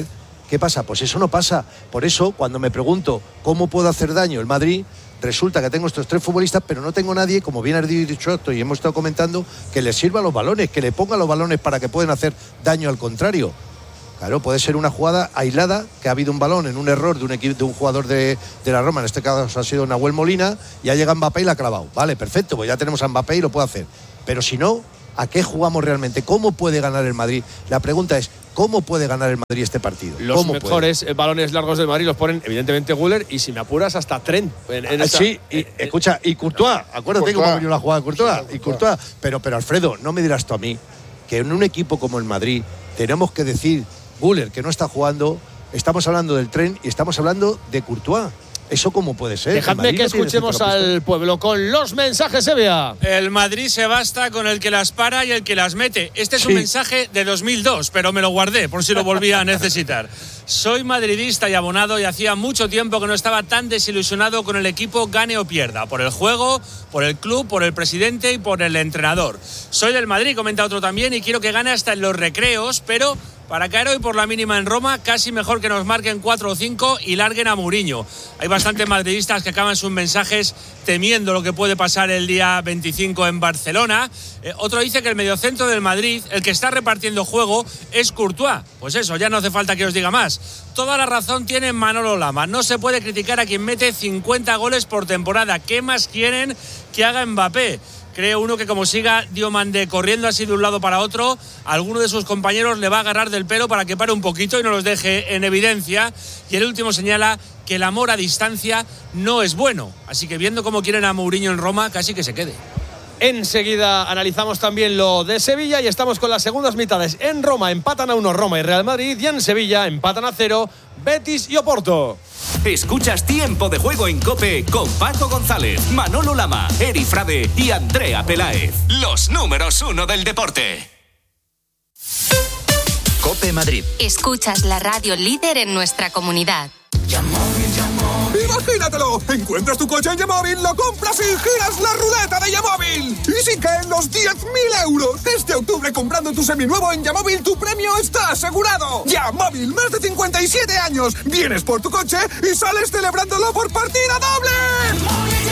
¿Qué pasa? Pues eso no pasa. Por eso, cuando me pregunto cómo puedo hacer daño el Madrid, resulta que tengo estos 3 futbolistas, pero no tengo nadie, como bien has dicho y hemos estado comentando, que les sirva los balones, que le ponga los balones para que puedan hacer daño al contrario. Claro, puede ser una jugada aislada, que ha habido un balón en un error de un jugador de la Roma, en este caso ha sido Nahuel Molina, y ha llegado Mbappé y la ha clavado. Vale, perfecto, pues ya tenemos a Mbappé y lo puede hacer. Pero si no, ¿a qué jugamos realmente? ¿Cómo puede ganar el Madrid? La pregunta es, ¿cómo puede ganar el Madrid este partido? Los mejores balones largos del Madrid los ponen, evidentemente, Güler, y si me apuras, hasta Trent. Sí, escucha, y Courtois, acuérdate cómo ha venido la jugada de Courtois. Pero Alfredo, no me dirás tú a mí que en un equipo como el Madrid tenemos que decir, Güler, que no está jugando, estamos hablando del Trent y estamos hablando de Courtois. ¿Eso cómo puede ser? Dejadme que escuchemos al pueblo con los mensajes, Sevilla. El Madrid se basta con el que las para y el que las mete. Este es un mensaje de 2002, pero me lo guardé por si lo volvía a necesitar. Soy madridista y abonado y hacía mucho tiempo que no estaba tan desilusionado con el equipo, gane o pierda. Por el juego, por el club, por el presidente y por el entrenador. Soy del Madrid, comenta otro también, y quiero que gane hasta en los recreos, pero para caer hoy por la mínima en Roma, casi mejor que nos marquen 4 o 5 y larguen a Mourinho. Hay bastantes madridistas que acaban sus mensajes temiendo lo que puede pasar el día 25 en Barcelona. Otro dice que el mediocentro del Madrid, el que está repartiendo juego, es Courtois. Pues eso, ya no hace falta que os diga más. Toda la razón tiene Manolo Lama. No se puede criticar a quien mete 50 goles por temporada. ¿Qué más quieren que haga Mbappé? Cree uno que como siga Diomandé corriendo así de un lado para otro, alguno de sus compañeros le va a agarrar del pelo para que pare un poquito y no los deje en evidencia. Y el último señala que el amor a distancia no es bueno. Así que viendo cómo quieren a Mourinho en Roma, casi que se quede. Enseguida analizamos también lo de Sevilla y estamos con las segundas mitades. En Roma empatan a 1 Roma y Real Madrid, y en Sevilla empatan a 0 Betis y Oporto. Escuchas Tiempo de Juego en COPE con Paco González, Manolo Lama, Eri Frade y Andrea Peláez. Los números 1 del deporte. COPE Madrid. Escuchas la radio líder en nuestra comunidad. ¡Imagínatelo! Encuentras tu coche en Yamóvil, lo compras y giras la ruleta de Yamóvil. ¡Y si caen los 10.000 euros! Este octubre, comprando tu seminuevo en Yamóvil, tu premio está asegurado. Yamóvil, más de 57 años. Vienes por tu coche y sales celebrándolo por partida doble.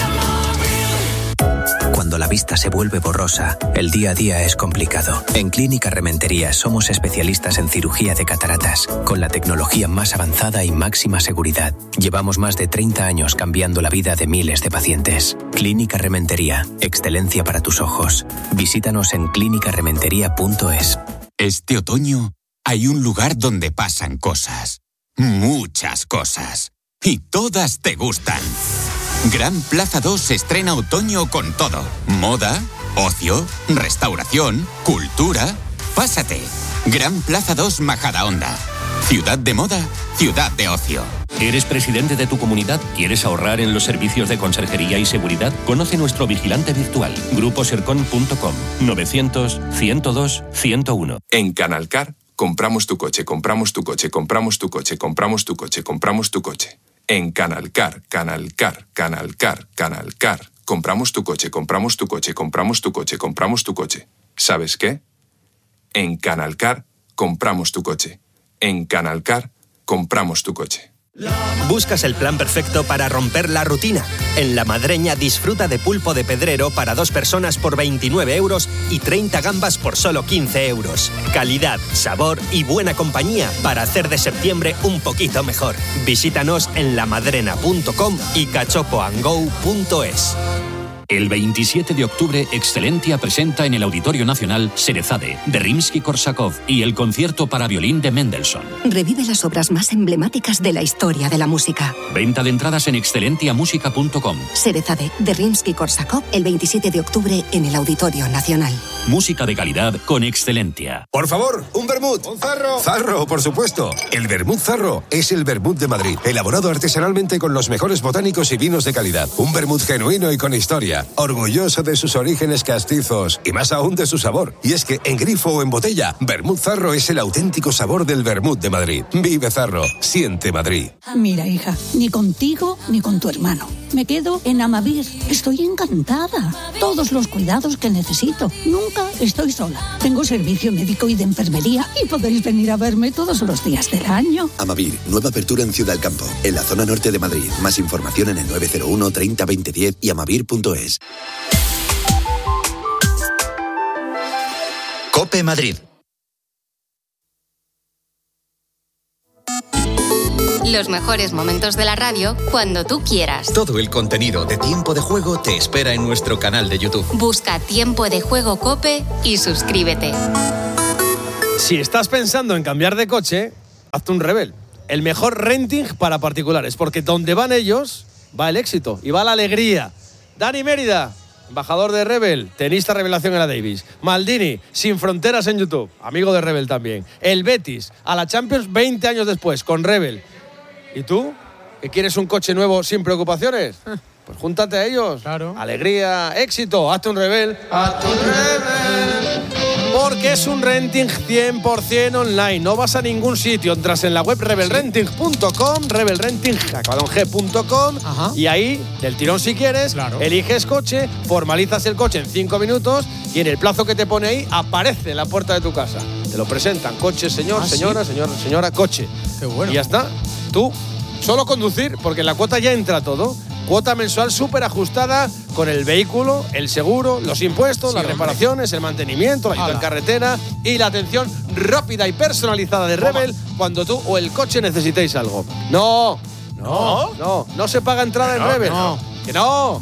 Cuando la vista se vuelve borrosa, el día a día es complicado. En Clínica Rementería somos especialistas en cirugía de cataratas, con la tecnología más avanzada y máxima seguridad. Llevamos más de 30 años cambiando la vida de miles de pacientes. Clínica Rementería, excelencia para tus ojos. Visítanos en clinicarementería.es. Este otoño hay un lugar donde pasan cosas. Muchas cosas. Y todas te gustan. Gran Plaza 2 se estrena otoño con todo. Moda, ocio, restauración, cultura. Pásate. Gran Plaza 2 Majadahonda. Ciudad de moda, ciudad de ocio. ¿Eres presidente de tu comunidad? ¿Quieres ahorrar en los servicios de conserjería y seguridad? Conoce nuestro vigilante virtual. Gruposercon.com 900-102-101. En Canalcar, compramos tu coche, compramos tu coche, compramos tu coche, compramos tu coche, compramos tu coche. En Canalcar, Canalcar, Canalcar, Canalcar. Compramos tu coche, compramos tu coche, compramos tu coche, compramos tu coche. ¿Sabes qué? En Canalcar, compramos tu coche. En Canalcar, compramos tu coche. ¿Buscas el plan perfecto para romper la rutina? En La Madreña disfruta de pulpo de pedrero para 2 personas por 29 euros y 30 gambas por solo 15 euros. Calidad, sabor y buena compañía para hacer de septiembre un poquito mejor. Visítanos en lamadrena.com y cachopoandgo.es. El 27 de octubre, Excelentia presenta en el Auditorio Nacional Cerezade, de Rimsky-Korsakov y el concierto para violín de Mendelssohn. Revive las obras más emblemáticas de la historia de la música. Venta de entradas en excelentiamusica.com. Cerezade, de Rimsky-Korsakov, el 27 de octubre en el Auditorio Nacional. Música de calidad con Excelentia. Por favor, un vermut. Un zarro. Zarro, por supuesto. El vermut Zarro es el vermut de Madrid, elaborado artesanalmente con los mejores botánicos y vinos de calidad. Un vermut genuino y con historia. Orgulloso de sus orígenes castizos y más aún de su sabor. Y es que en grifo o en botella, Vermut Zarro es el auténtico sabor del vermut de Madrid. Vive Zarro, siente Madrid. Mira, hija, ni contigo ni con tu hermano. Me quedo en Amavir. Estoy encantada. Todos los cuidados que necesito. Nunca estoy sola. Tengo servicio médico y de enfermería y podéis venir a verme todos los días del año. Amavir, nueva apertura en Ciudad del Campo, en la zona norte de Madrid. Más información en el 901 30 20 10 y amavir.es. COPE Madrid. Los mejores momentos de la radio cuando tú quieras. Todo el contenido de Tiempo de Juego te espera en nuestro canal de YouTube. Busca Tiempo de Juego COPE y suscríbete. Si estás pensando en cambiar de coche, hazte un Rebel. El mejor renting para particulares, porque donde van ellos, va el éxito y va la alegría. Dani Mérida, embajador de Rebel, tenista revelación en la Davis. Maldini, sin fronteras en YouTube, amigo de Rebel también. El Betis, a la Champions 20 años después, con Rebel. ¿Y tú? ¿Que quieres un coche nuevo sin preocupaciones? Pues júntate a ellos. Claro. Alegría, éxito, hazte un Rebel. Hazte un Rebel. Porque es un renting 100% online. No vas a ningún sitio. Entras en la web rebelrenting.com, rebelrenting.com, y ahí, del tirón si quieres, eliges coche, formalizas el coche en 5 minutos y en el plazo que te pone ahí aparece en la puerta de tu casa. Te lo presentan. Coche, señor, señora, señora, coche. Qué bueno. Y ya está. Tú, solo conducir, porque en la cuota ya entra todo. Cuota mensual súper ajustada con el vehículo, el seguro, los impuestos, las reparaciones, el mantenimiento, la ayuda en carretera y la atención rápida y personalizada de Rebel cuando tú o el coche necesitéis algo. No se paga entrada en Rebel. Que no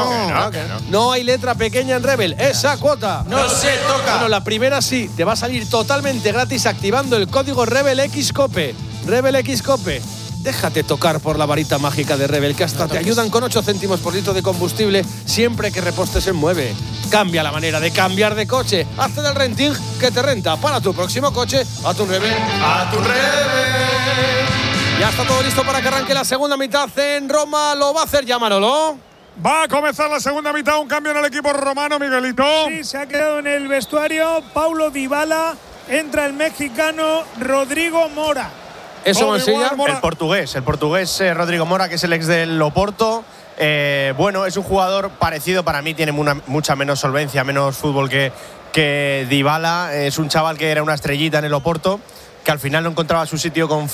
hay letra pequeña en Rebel. Esa cuota no se toca. Bueno, la primera sí, te va a salir totalmente gratis activando el código RebelXCOPE. RebelXCOPE. Déjate tocar por la varita mágica de Rebel, que hasta te ayudan con 8 céntimos por litro de combustible siempre que repostes en Mueve. Cambia la manera de cambiar de coche. Hazte del renting que te renta. Para tu próximo coche, a tu Rebel. ¡A tu Rebel! Ya está todo listo para que arranque la segunda mitad en Roma. ¿Lo va a hacer ya Manolo? Va a comenzar la segunda mitad. Un cambio en el equipo romano, Miguelito. Sí, se ha quedado en el vestuario Paulo Dybala. Entra el mexicano Rodrigo Mora. ¿Eso me enseña? El portugués Rodrigo Mora, que es el ex del Oporto. Bueno, es un jugador parecido, para mí tiene mucha menos solvencia, menos fútbol que Dybala. Es un chaval que era una estrellita en el Oporto, que al final no encontraba su sitio con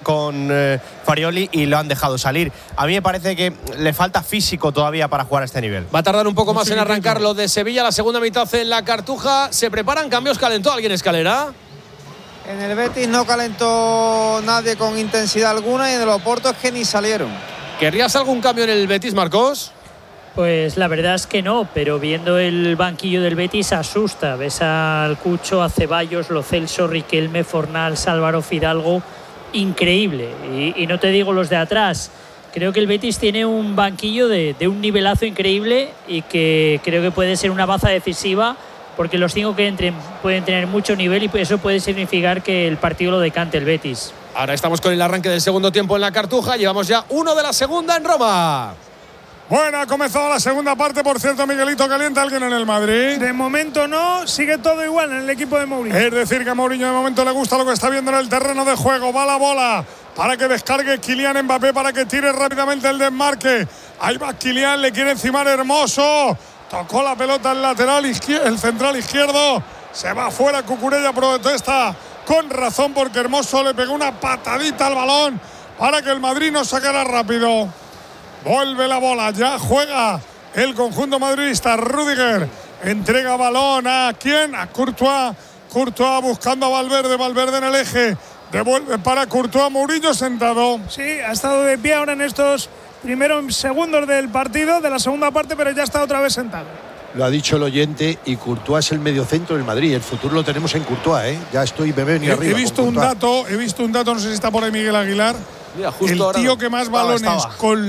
Farioli y lo han dejado salir. A mí me parece que le falta físico todavía para jugar a este nivel. Va a tardar un poco más en arrancar lo de Sevilla, la segunda mitad en la Cartuja. ¿Se preparan cambios? ¿Calentó alguien escalera? En el Betis no calentó nadie con intensidad alguna y en el Oporto es que ni salieron. ¿Querrías algún cambio en el Betis, Marcos? Pues la verdad es que no, pero viendo el banquillo del Betis asusta. Ves al Cucho, a Ceballos, Lo Celso, Riquelme, Fornals, Álvaro Fidalgo. Increíble. Y no te digo los de atrás. Creo que el Betis tiene un banquillo de un nivelazo increíble y que creo que puede ser una baza decisiva, porque los 5 que entren pueden tener mucho nivel y eso puede significar que el partido lo decante el Betis. Ahora estamos con el arranque del segundo tiempo en la Cartuja. Llevamos ya 1 de la segunda en Roma. Bueno, ha comenzado la segunda parte. Por cierto, Miguelito, ¿calienta alguien en el Madrid? De momento no, sigue todo igual en el equipo de Mourinho. Es decir, que a Mourinho de momento le gusta lo que está viendo en el terreno de juego. Va la bola para que descargue Kylian Mbappé, para que tire rápidamente el desmarque. Ahí va Kylian, le quiere encimar Hermoso. Tocó la pelota el lateral izquierdo, el central izquierdo. Se va fuera. Cucurella protesta con razón porque Hermoso le pegó una patadita al balón para que el Madrid no sacara rápido. Vuelve la bola, ya juega el conjunto madridista. Rüdiger entrega balón a ¿quién? A Courtois. Courtois buscando a Valverde. Valverde en el eje. Devuelve para Courtois. Mourinho sentado. Sí, ha estado de pie ahora en estos primeros segundos del partido, de la segunda parte, pero ya está otra vez sentado. Lo ha dicho el oyente, y Courtois es el mediocentro del Madrid. El futuro lo tenemos en Courtois, ¿eh? Ya estoy, me venía arriba. He visto un dato, no sé si está por ahí Miguel Aguilar. Mira, justo el tío que más balones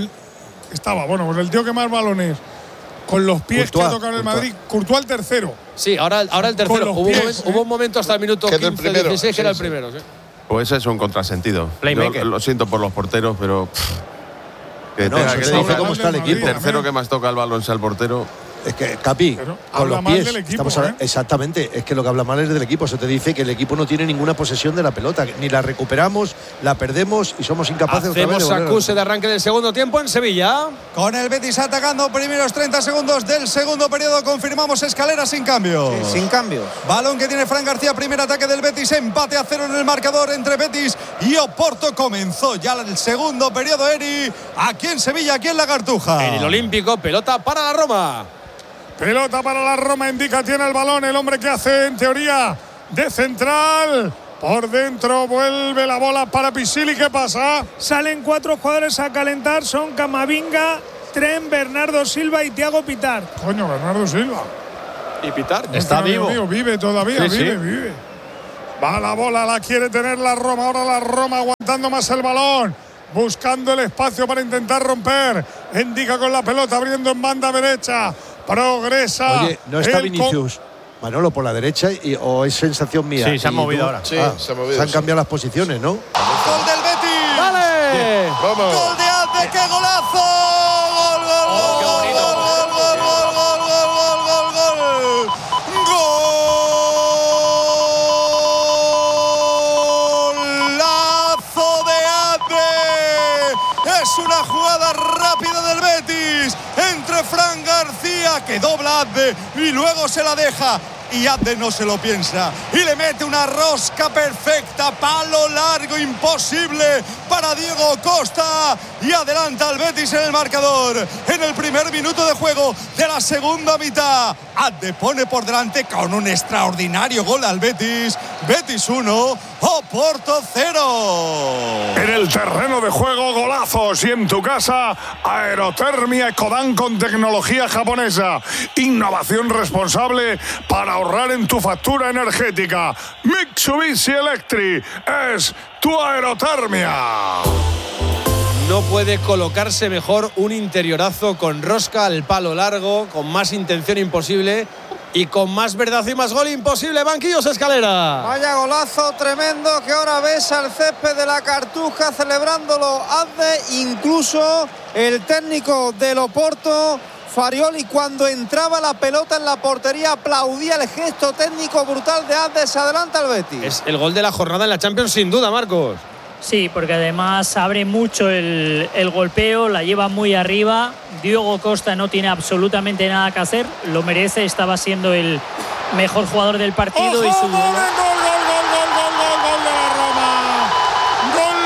bueno, pues el tío que más balones con los pies Courtois, que ha tocado en el Madrid, Courtois el tercero. Sí, ahora el tercero. Hubo un momento hasta el minuto 15-16 que era el primero. Sí. Pues eso es un contrasentido. Yo lo siento por los porteros, pero que no, tenga que dice cómo está el equipo. El tercero que más toca el balón sea el portero. Es que, Capi, con los pies. Equipo, exactamente, es que lo que habla mal es del equipo. Se te dice que el equipo no tiene ninguna posesión de la pelota, ni la recuperamos, la perdemos y somos incapaces de acuse de arranque del segundo tiempo en Sevilla. Con el Betis atacando primeros 30 segundos del segundo periodo, confirmamos escalera sin cambio. Sí, sin cambio. Balón que tiene Fran García, primer ataque del Betis, empate a 0 en el marcador entre Betis y Oporto. Comenzó ya el segundo periodo, Eri, aquí en Sevilla, aquí en la Cartuja. En el Olímpico, pelota para la Roma. Pelota para la Roma, indica, tiene el balón el hombre que hace en teoría de central. Por dentro vuelve la bola para Pisili. ¿Qué pasa? Salen 4 jugadores a calentar, son Camavinga, Trent, Bernardo Silva y Thiago Pitart. Coño, Bernardo Silva. ¿Y Pitart? Está vivo. Vive todavía, vive. Va la bola, la quiere tener la Roma. Ahora la Roma aguantando más el balón, buscando el espacio para intentar romper. Indica con la pelota, abriendo en banda derecha. Progresa. Oye, no está Vinicius, Manolo, por la derecha, o es sensación mía. Sí, se han movido ahora. Sí, se han movido. Se han cambiado las posiciones, ¿no? Gol del Betis. ¡Dale! Vamos. Gol de Adde, qué golazo. Golazo de Adde. Es una jugada rápida del Betis entre Fran García, que dobla a Adde y luego se la deja. Y Adde no se lo piensa y le mete una rosca perfecta, palo largo imposible para Diego Costa, y adelanta al Betis en el marcador en el primer minuto de juego de la segunda mitad. Adde pone por delante con un extraordinario gol al Betis. Betis 1, Oporto 0. En el terreno de juego, golazos, y en tu casa, Aerotermia Ecodan con tecnología japonesa. Innovación responsable para ahorrar en tu factura energética. Mitsubishi Electric es tu Aerotermia. No puede colocarse mejor un interiorazo con rosca al palo largo, con más intención imposible y con más verdad y más gol imposible. Banquillos Escalera. Vaya golazo tremendo que ahora ves al césped de la Cartuja celebrándolo Adde, incluso el técnico del Oporto, Farioli, cuando entraba la pelota en la portería aplaudía el gesto técnico brutal de Adde. Se adelanta el Betis. Es el gol de la jornada en la Champions sin duda, Marcos. Sí, porque además abre mucho el golpeo, la lleva muy arriba. Diego Costa no tiene absolutamente nada que hacer, lo merece, estaba siendo el mejor jugador del partido. ¡Ojo! Y su Gol de la Roma. Gol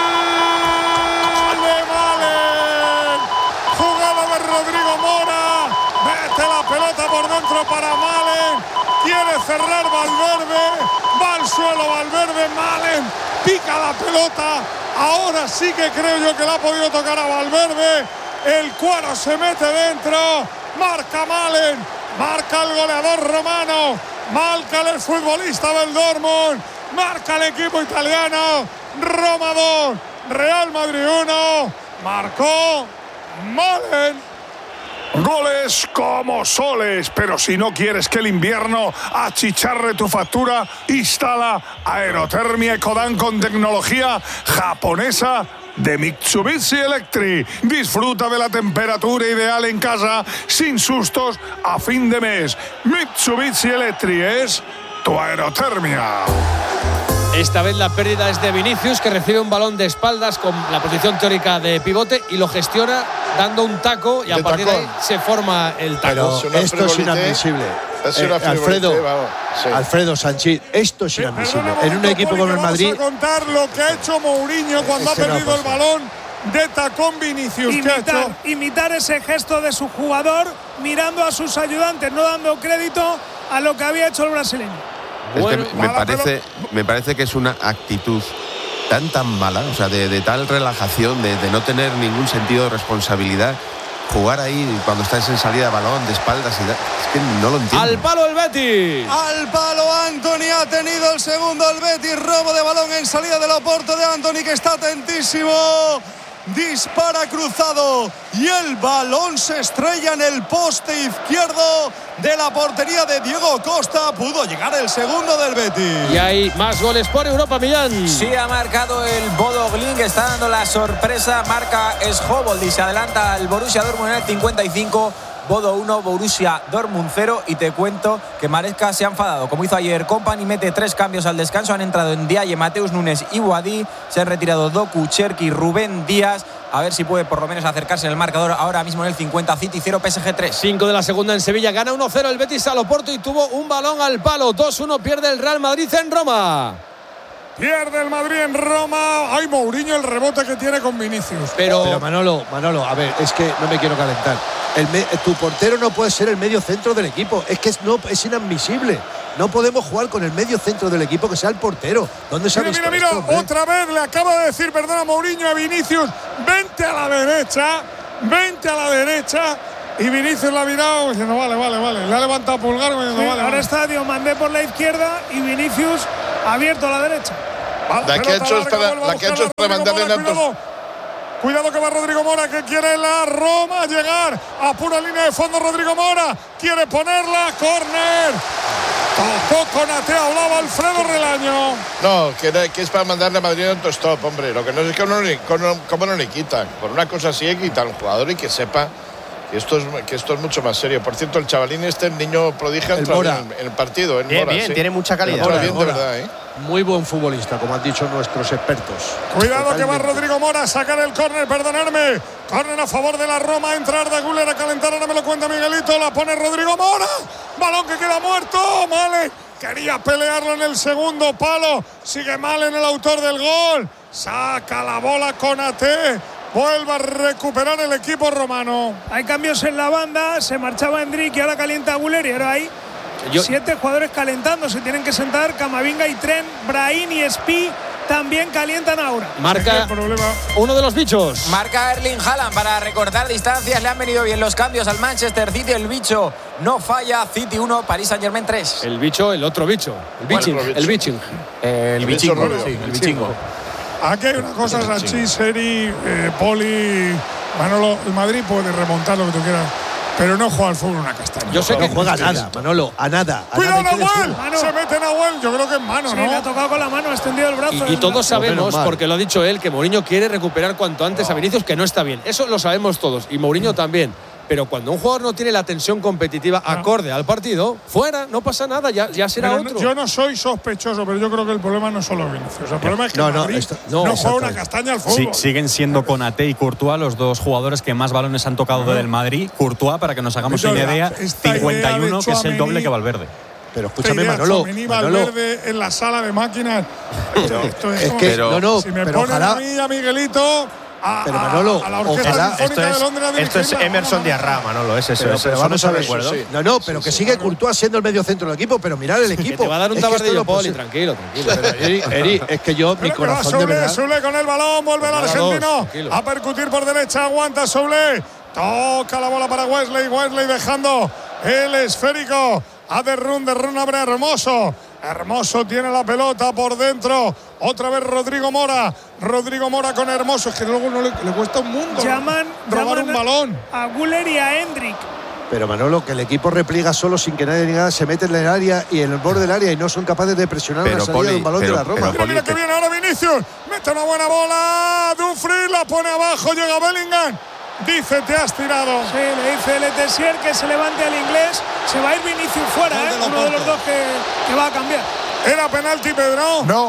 de Malen. Jugada de Rodrigo Mora. Mete la pelota por dentro para Malen. Quiere cerrar Valverde. Va al suelo Valverde. Malen pica la pelota. Ahora sí que creo yo que la ha podido tocar a Valverde. El cuadro se mete dentro. Marca Malen. Marca el goleador romano. Marca el futbolista del Dortmund. Marca el equipo italiano. Roma 2, Real Madrid 1. Marcó Malen. Goles como soles, pero si no quieres que el invierno achicharre tu factura, instala Aerotermia Ecodan con tecnología japonesa de Mitsubishi Electric. Disfruta de la temperatura ideal en casa sin sustos a fin de mes. Mitsubishi Electric es tu Aerotermia. Esta vez la pérdida es de Vinicius, que recibe un balón de espaldas con la posición teórica de pivote y lo gestiona dando un taco, y a partir de ahí se forma el taco. Pero esto es inadmisible. Alfredo Sánchez, esto es inadmisible. En un equipo como el Madrid. Vamos a contar lo que ha hecho Mourinho cuando ha perdido el balón de tacón Vinicius. Imitar ese gesto de su jugador, mirando a sus ayudantes, no dando crédito a lo que había hecho el brasileño. Bueno, me parece que es una actitud tan mala, o sea, de tal relajación, de no tener ningún sentido de responsabilidad. Jugar ahí cuando estás en salida de balón, de espaldas, es que no lo entiendo. ¡Al palo el Betis! Al palo Antony, ha tenido el segundo el Betis. Robo de balón en salida del Oporto de Antony, que está atentísimo. Dispara cruzado y el balón se estrella en el poste izquierdo de la portería de Diego Costa. Pudo llegar el segundo del Betis. Y hay más goles por Europa, Millán. Sí, ha marcado el Bodo Glimt, que está dando la sorpresa. Marca Schobold y se adelanta al Borussia Dortmund en el 55. Bodo 1, Borussia Dortmund 0. Y te cuento que Maresca se ha enfadado, como hizo ayer Kompany, mete 3 cambios al descanso. Han entrado en Ndiaye, Mateus Nunes y Boadí. Se han retirado Doku, Cherki, Rubén Díaz. A ver si puede por lo menos acercarse en el marcador ahora mismo en el 50. City 0, PSG 3. 5 de la segunda en Sevilla. Gana 1-0 el Betis al Oporto y tuvo un balón al palo. 2-1 pierde el Real Madrid en Roma. Pierde el Madrid en Roma. Ay, Mourinho, el rebote que tiene con Vinicius. Pero Manolo, a ver, es que no me quiero calentar. Tu portero no puede ser el medio centro del equipo. Es que es inadmisible. No podemos jugar con el medio centro del equipo que sea el portero. ¿Dónde se ha visto mira, esto, otra vez le acaba de decir, perdona, Mourinho a Vinicius, vente a la derecha. Y Vinicius la ha mirado diciendo, vale. Le ha levantado pulgar diciendo, sí, vale. Ahora está Diomandé por la izquierda y Vinicius abierto a la derecha. La que ha hecho es para mandarle en altos. Cuidado que va Rodrigo Mora, que quiere la Roma llegar a pura línea de fondo. Rodrigo Mora quiere ponerla, córner. Tocó Konaté, hablaba Alfredo Relaño. No, que es para mandarle a Madrid en autostop, hombre. Lo que no es que cómo no le quitan. Por una cosa así hay que quitar a un jugador y que sepa que esto es mucho más serio. Por cierto, el chavalín el niño prodigio, entró en el partido. Bien, tiene mucha calidad. Bien, de verdad, Muy buen futbolista, como han dicho nuestros expertos. Cuidado totalmente. Que va Rodrigo Mora a sacar el córner, perdonadme. Córner a favor de la Roma, entrar de Güler a calentar, ahora me lo cuenta Miguelito, la pone Rodrigo Mora. Balón que queda muerto, Male. Quería pelearlo en el segundo palo. Sigue mal en el autor del gol. Saca la bola Konaté. Vuelve a recuperar el equipo romano. Hay cambios en la banda. Se marchaba Endrick y ahora calienta Güler. Y ahora hay 7 jugadores calentando. Se tienen que sentar Camavinga y Trent. Brahim y Spi también calientan ahora. Marca uno de los bichos. Marca Erling Haaland para recortar distancias. Le han venido bien los cambios al Manchester City. El bicho no falla. City 1, Paris Saint-Germain 3. El bicho, el otro bicho. El bichingo. El bichingo. Aquí hay una cosa, Sanchi, Seri, Poli, Manolo, el Madrid puede remontar lo que tú quieras, pero no juega al fútbol una castaña. Yo sé que juega a nada, Manolo, a nada. ¡Cuidado, Nahuel! Se mete Nahuel, yo creo que es mano, sí, ¿no? le ha tocado con la mano, ha extendido el brazo. Y todos sabemos, porque lo ha dicho él, que Mourinho quiere recuperar cuanto antes a Vinicius, que no está bien. Eso lo sabemos todos, y Mourinho también. Pero cuando un jugador no tiene la tensión competitiva acorde al partido, fuera, no pasa nada, ya será otro. Yo no soy sospechoso, pero yo creo que el problema no es solo Vinicius. El problema es que Madrid no juega una castaña al fútbol. Sí, siguen siendo Konaté y Courtois los dos jugadores que más balones han tocado del Madrid. Courtois, para que nos hagamos una idea, 51, que es el doble que Valverde. Pero escúchame, Manolo. Valverde en la sala de máquinas. Si me ponen a mí, a Miguelito. Pero Manolo, a la Orquesta Sinfónica de Londres. Esto es Emerson Diarra, Manolo, es eso. Pero vamos a ver, no, pero que sigue Courtois siendo el medio centro del equipo, pero mirad el equipo. Que te va a dar un tabardillo, Poli, tranquilo. Eri, es que yo, mi corazón de verdad. Soule con el balón, vuelve el argentino a percutir por derecha, aguanta Soule, toca la bola para Wesley dejando el esférico a Derrún abre Hermoso tiene la pelota por dentro. Otra vez Rodrigo Mora con Hermoso. Es que luego no le cuesta un mundo robar un balón. A Güler y a Endrick. Pero Manolo, que el equipo repliega solo sin que nadie ni nada, se mete en el área y en el borde del área y no son capaces de presionar la salida de un balón de la Roma. Mira que viene ahora Vinicius. Mete una buena bola. Dumfries la pone abajo. Llega Bellingham. Dice, te has tirado. Sí, le dice Letessier que se levante al inglés. Se va a ir Vinicius fuera, uno de los dos que va a cambiar. ¿Era penalti, Pedro? No.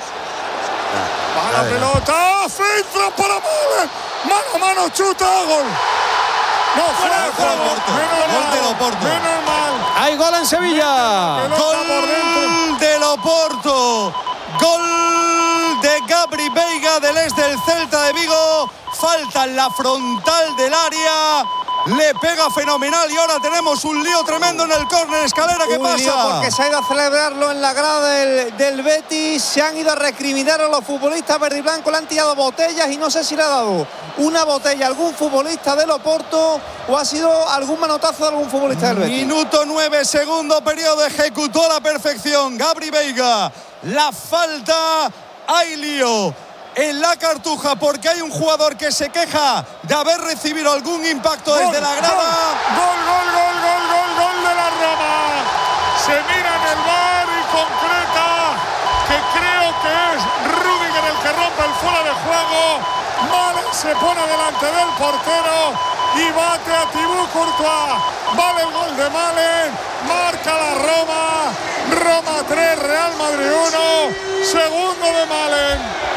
Va la pelota. Filtra para Malen. Mano a mano, chuta, gol. No, fuera. Gol del Oporto. Menos mal. Hay gol en Sevilla. Gol del Oporto. Gol de Gabri Veiga del del Celta de Vigo. Falta en la frontal del área. Le pega fenomenal y ahora tenemos un lío tremendo en el córner. Escalera, ¿qué pasa? Lío porque se ha ido a celebrarlo en la grada del Betis. Se han ido a recriminar a los futbolistas verde y blanco. Le han tirado botellas y no sé si le ha dado una botella a algún futbolista del Oporto o ha sido algún manotazo de algún futbolista del Betis. Minuto 9, segundo periodo. Ejecutó a la perfección Gabri Veiga. La falta, hay lío en la Cartuja porque hay un jugador que se queja de haber recibido algún impacto desde la grada. Gol de la Roma. Se mira en el VAR y concreta que creo que es Rüdiger el que rompe el fuera de juego. Malen se pone delante del portero y bate a Thibaut Courtois. Vale el gol de Malen, marca la Roma 3, Real Madrid 1, segundo de Malen.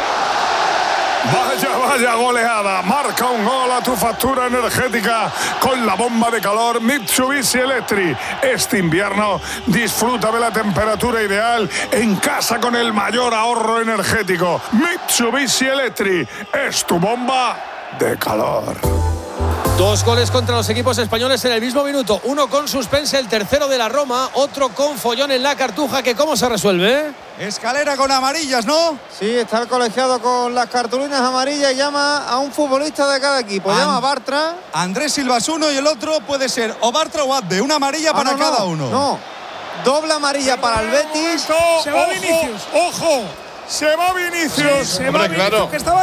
Vaya goleada, marca un gol a tu factura energética con la bomba de calor Mitsubishi Electric. Este invierno disfruta de la temperatura ideal en casa con el mayor ahorro energético. Mitsubishi Electric es tu bomba de calor. 2 goles contra los equipos españoles en el mismo minuto. Uno con suspense, el tercero de la Roma, otro con follón en la Cartuja. ¿Que cómo se resuelve? Escalera con amarillas, ¿no? Sí, está el colegiado con las cartulinas amarillas y llama a un futbolista de cada equipo. Llama a Bartra. Andrés Silva es uno y el otro puede ser o Bartra o Abde. Una amarilla para cada uno. No, doble amarilla para el Betis. Se va Vinicius. Ojo, se va Vinicius. Sí, se va Vinicius, claro. Que estaba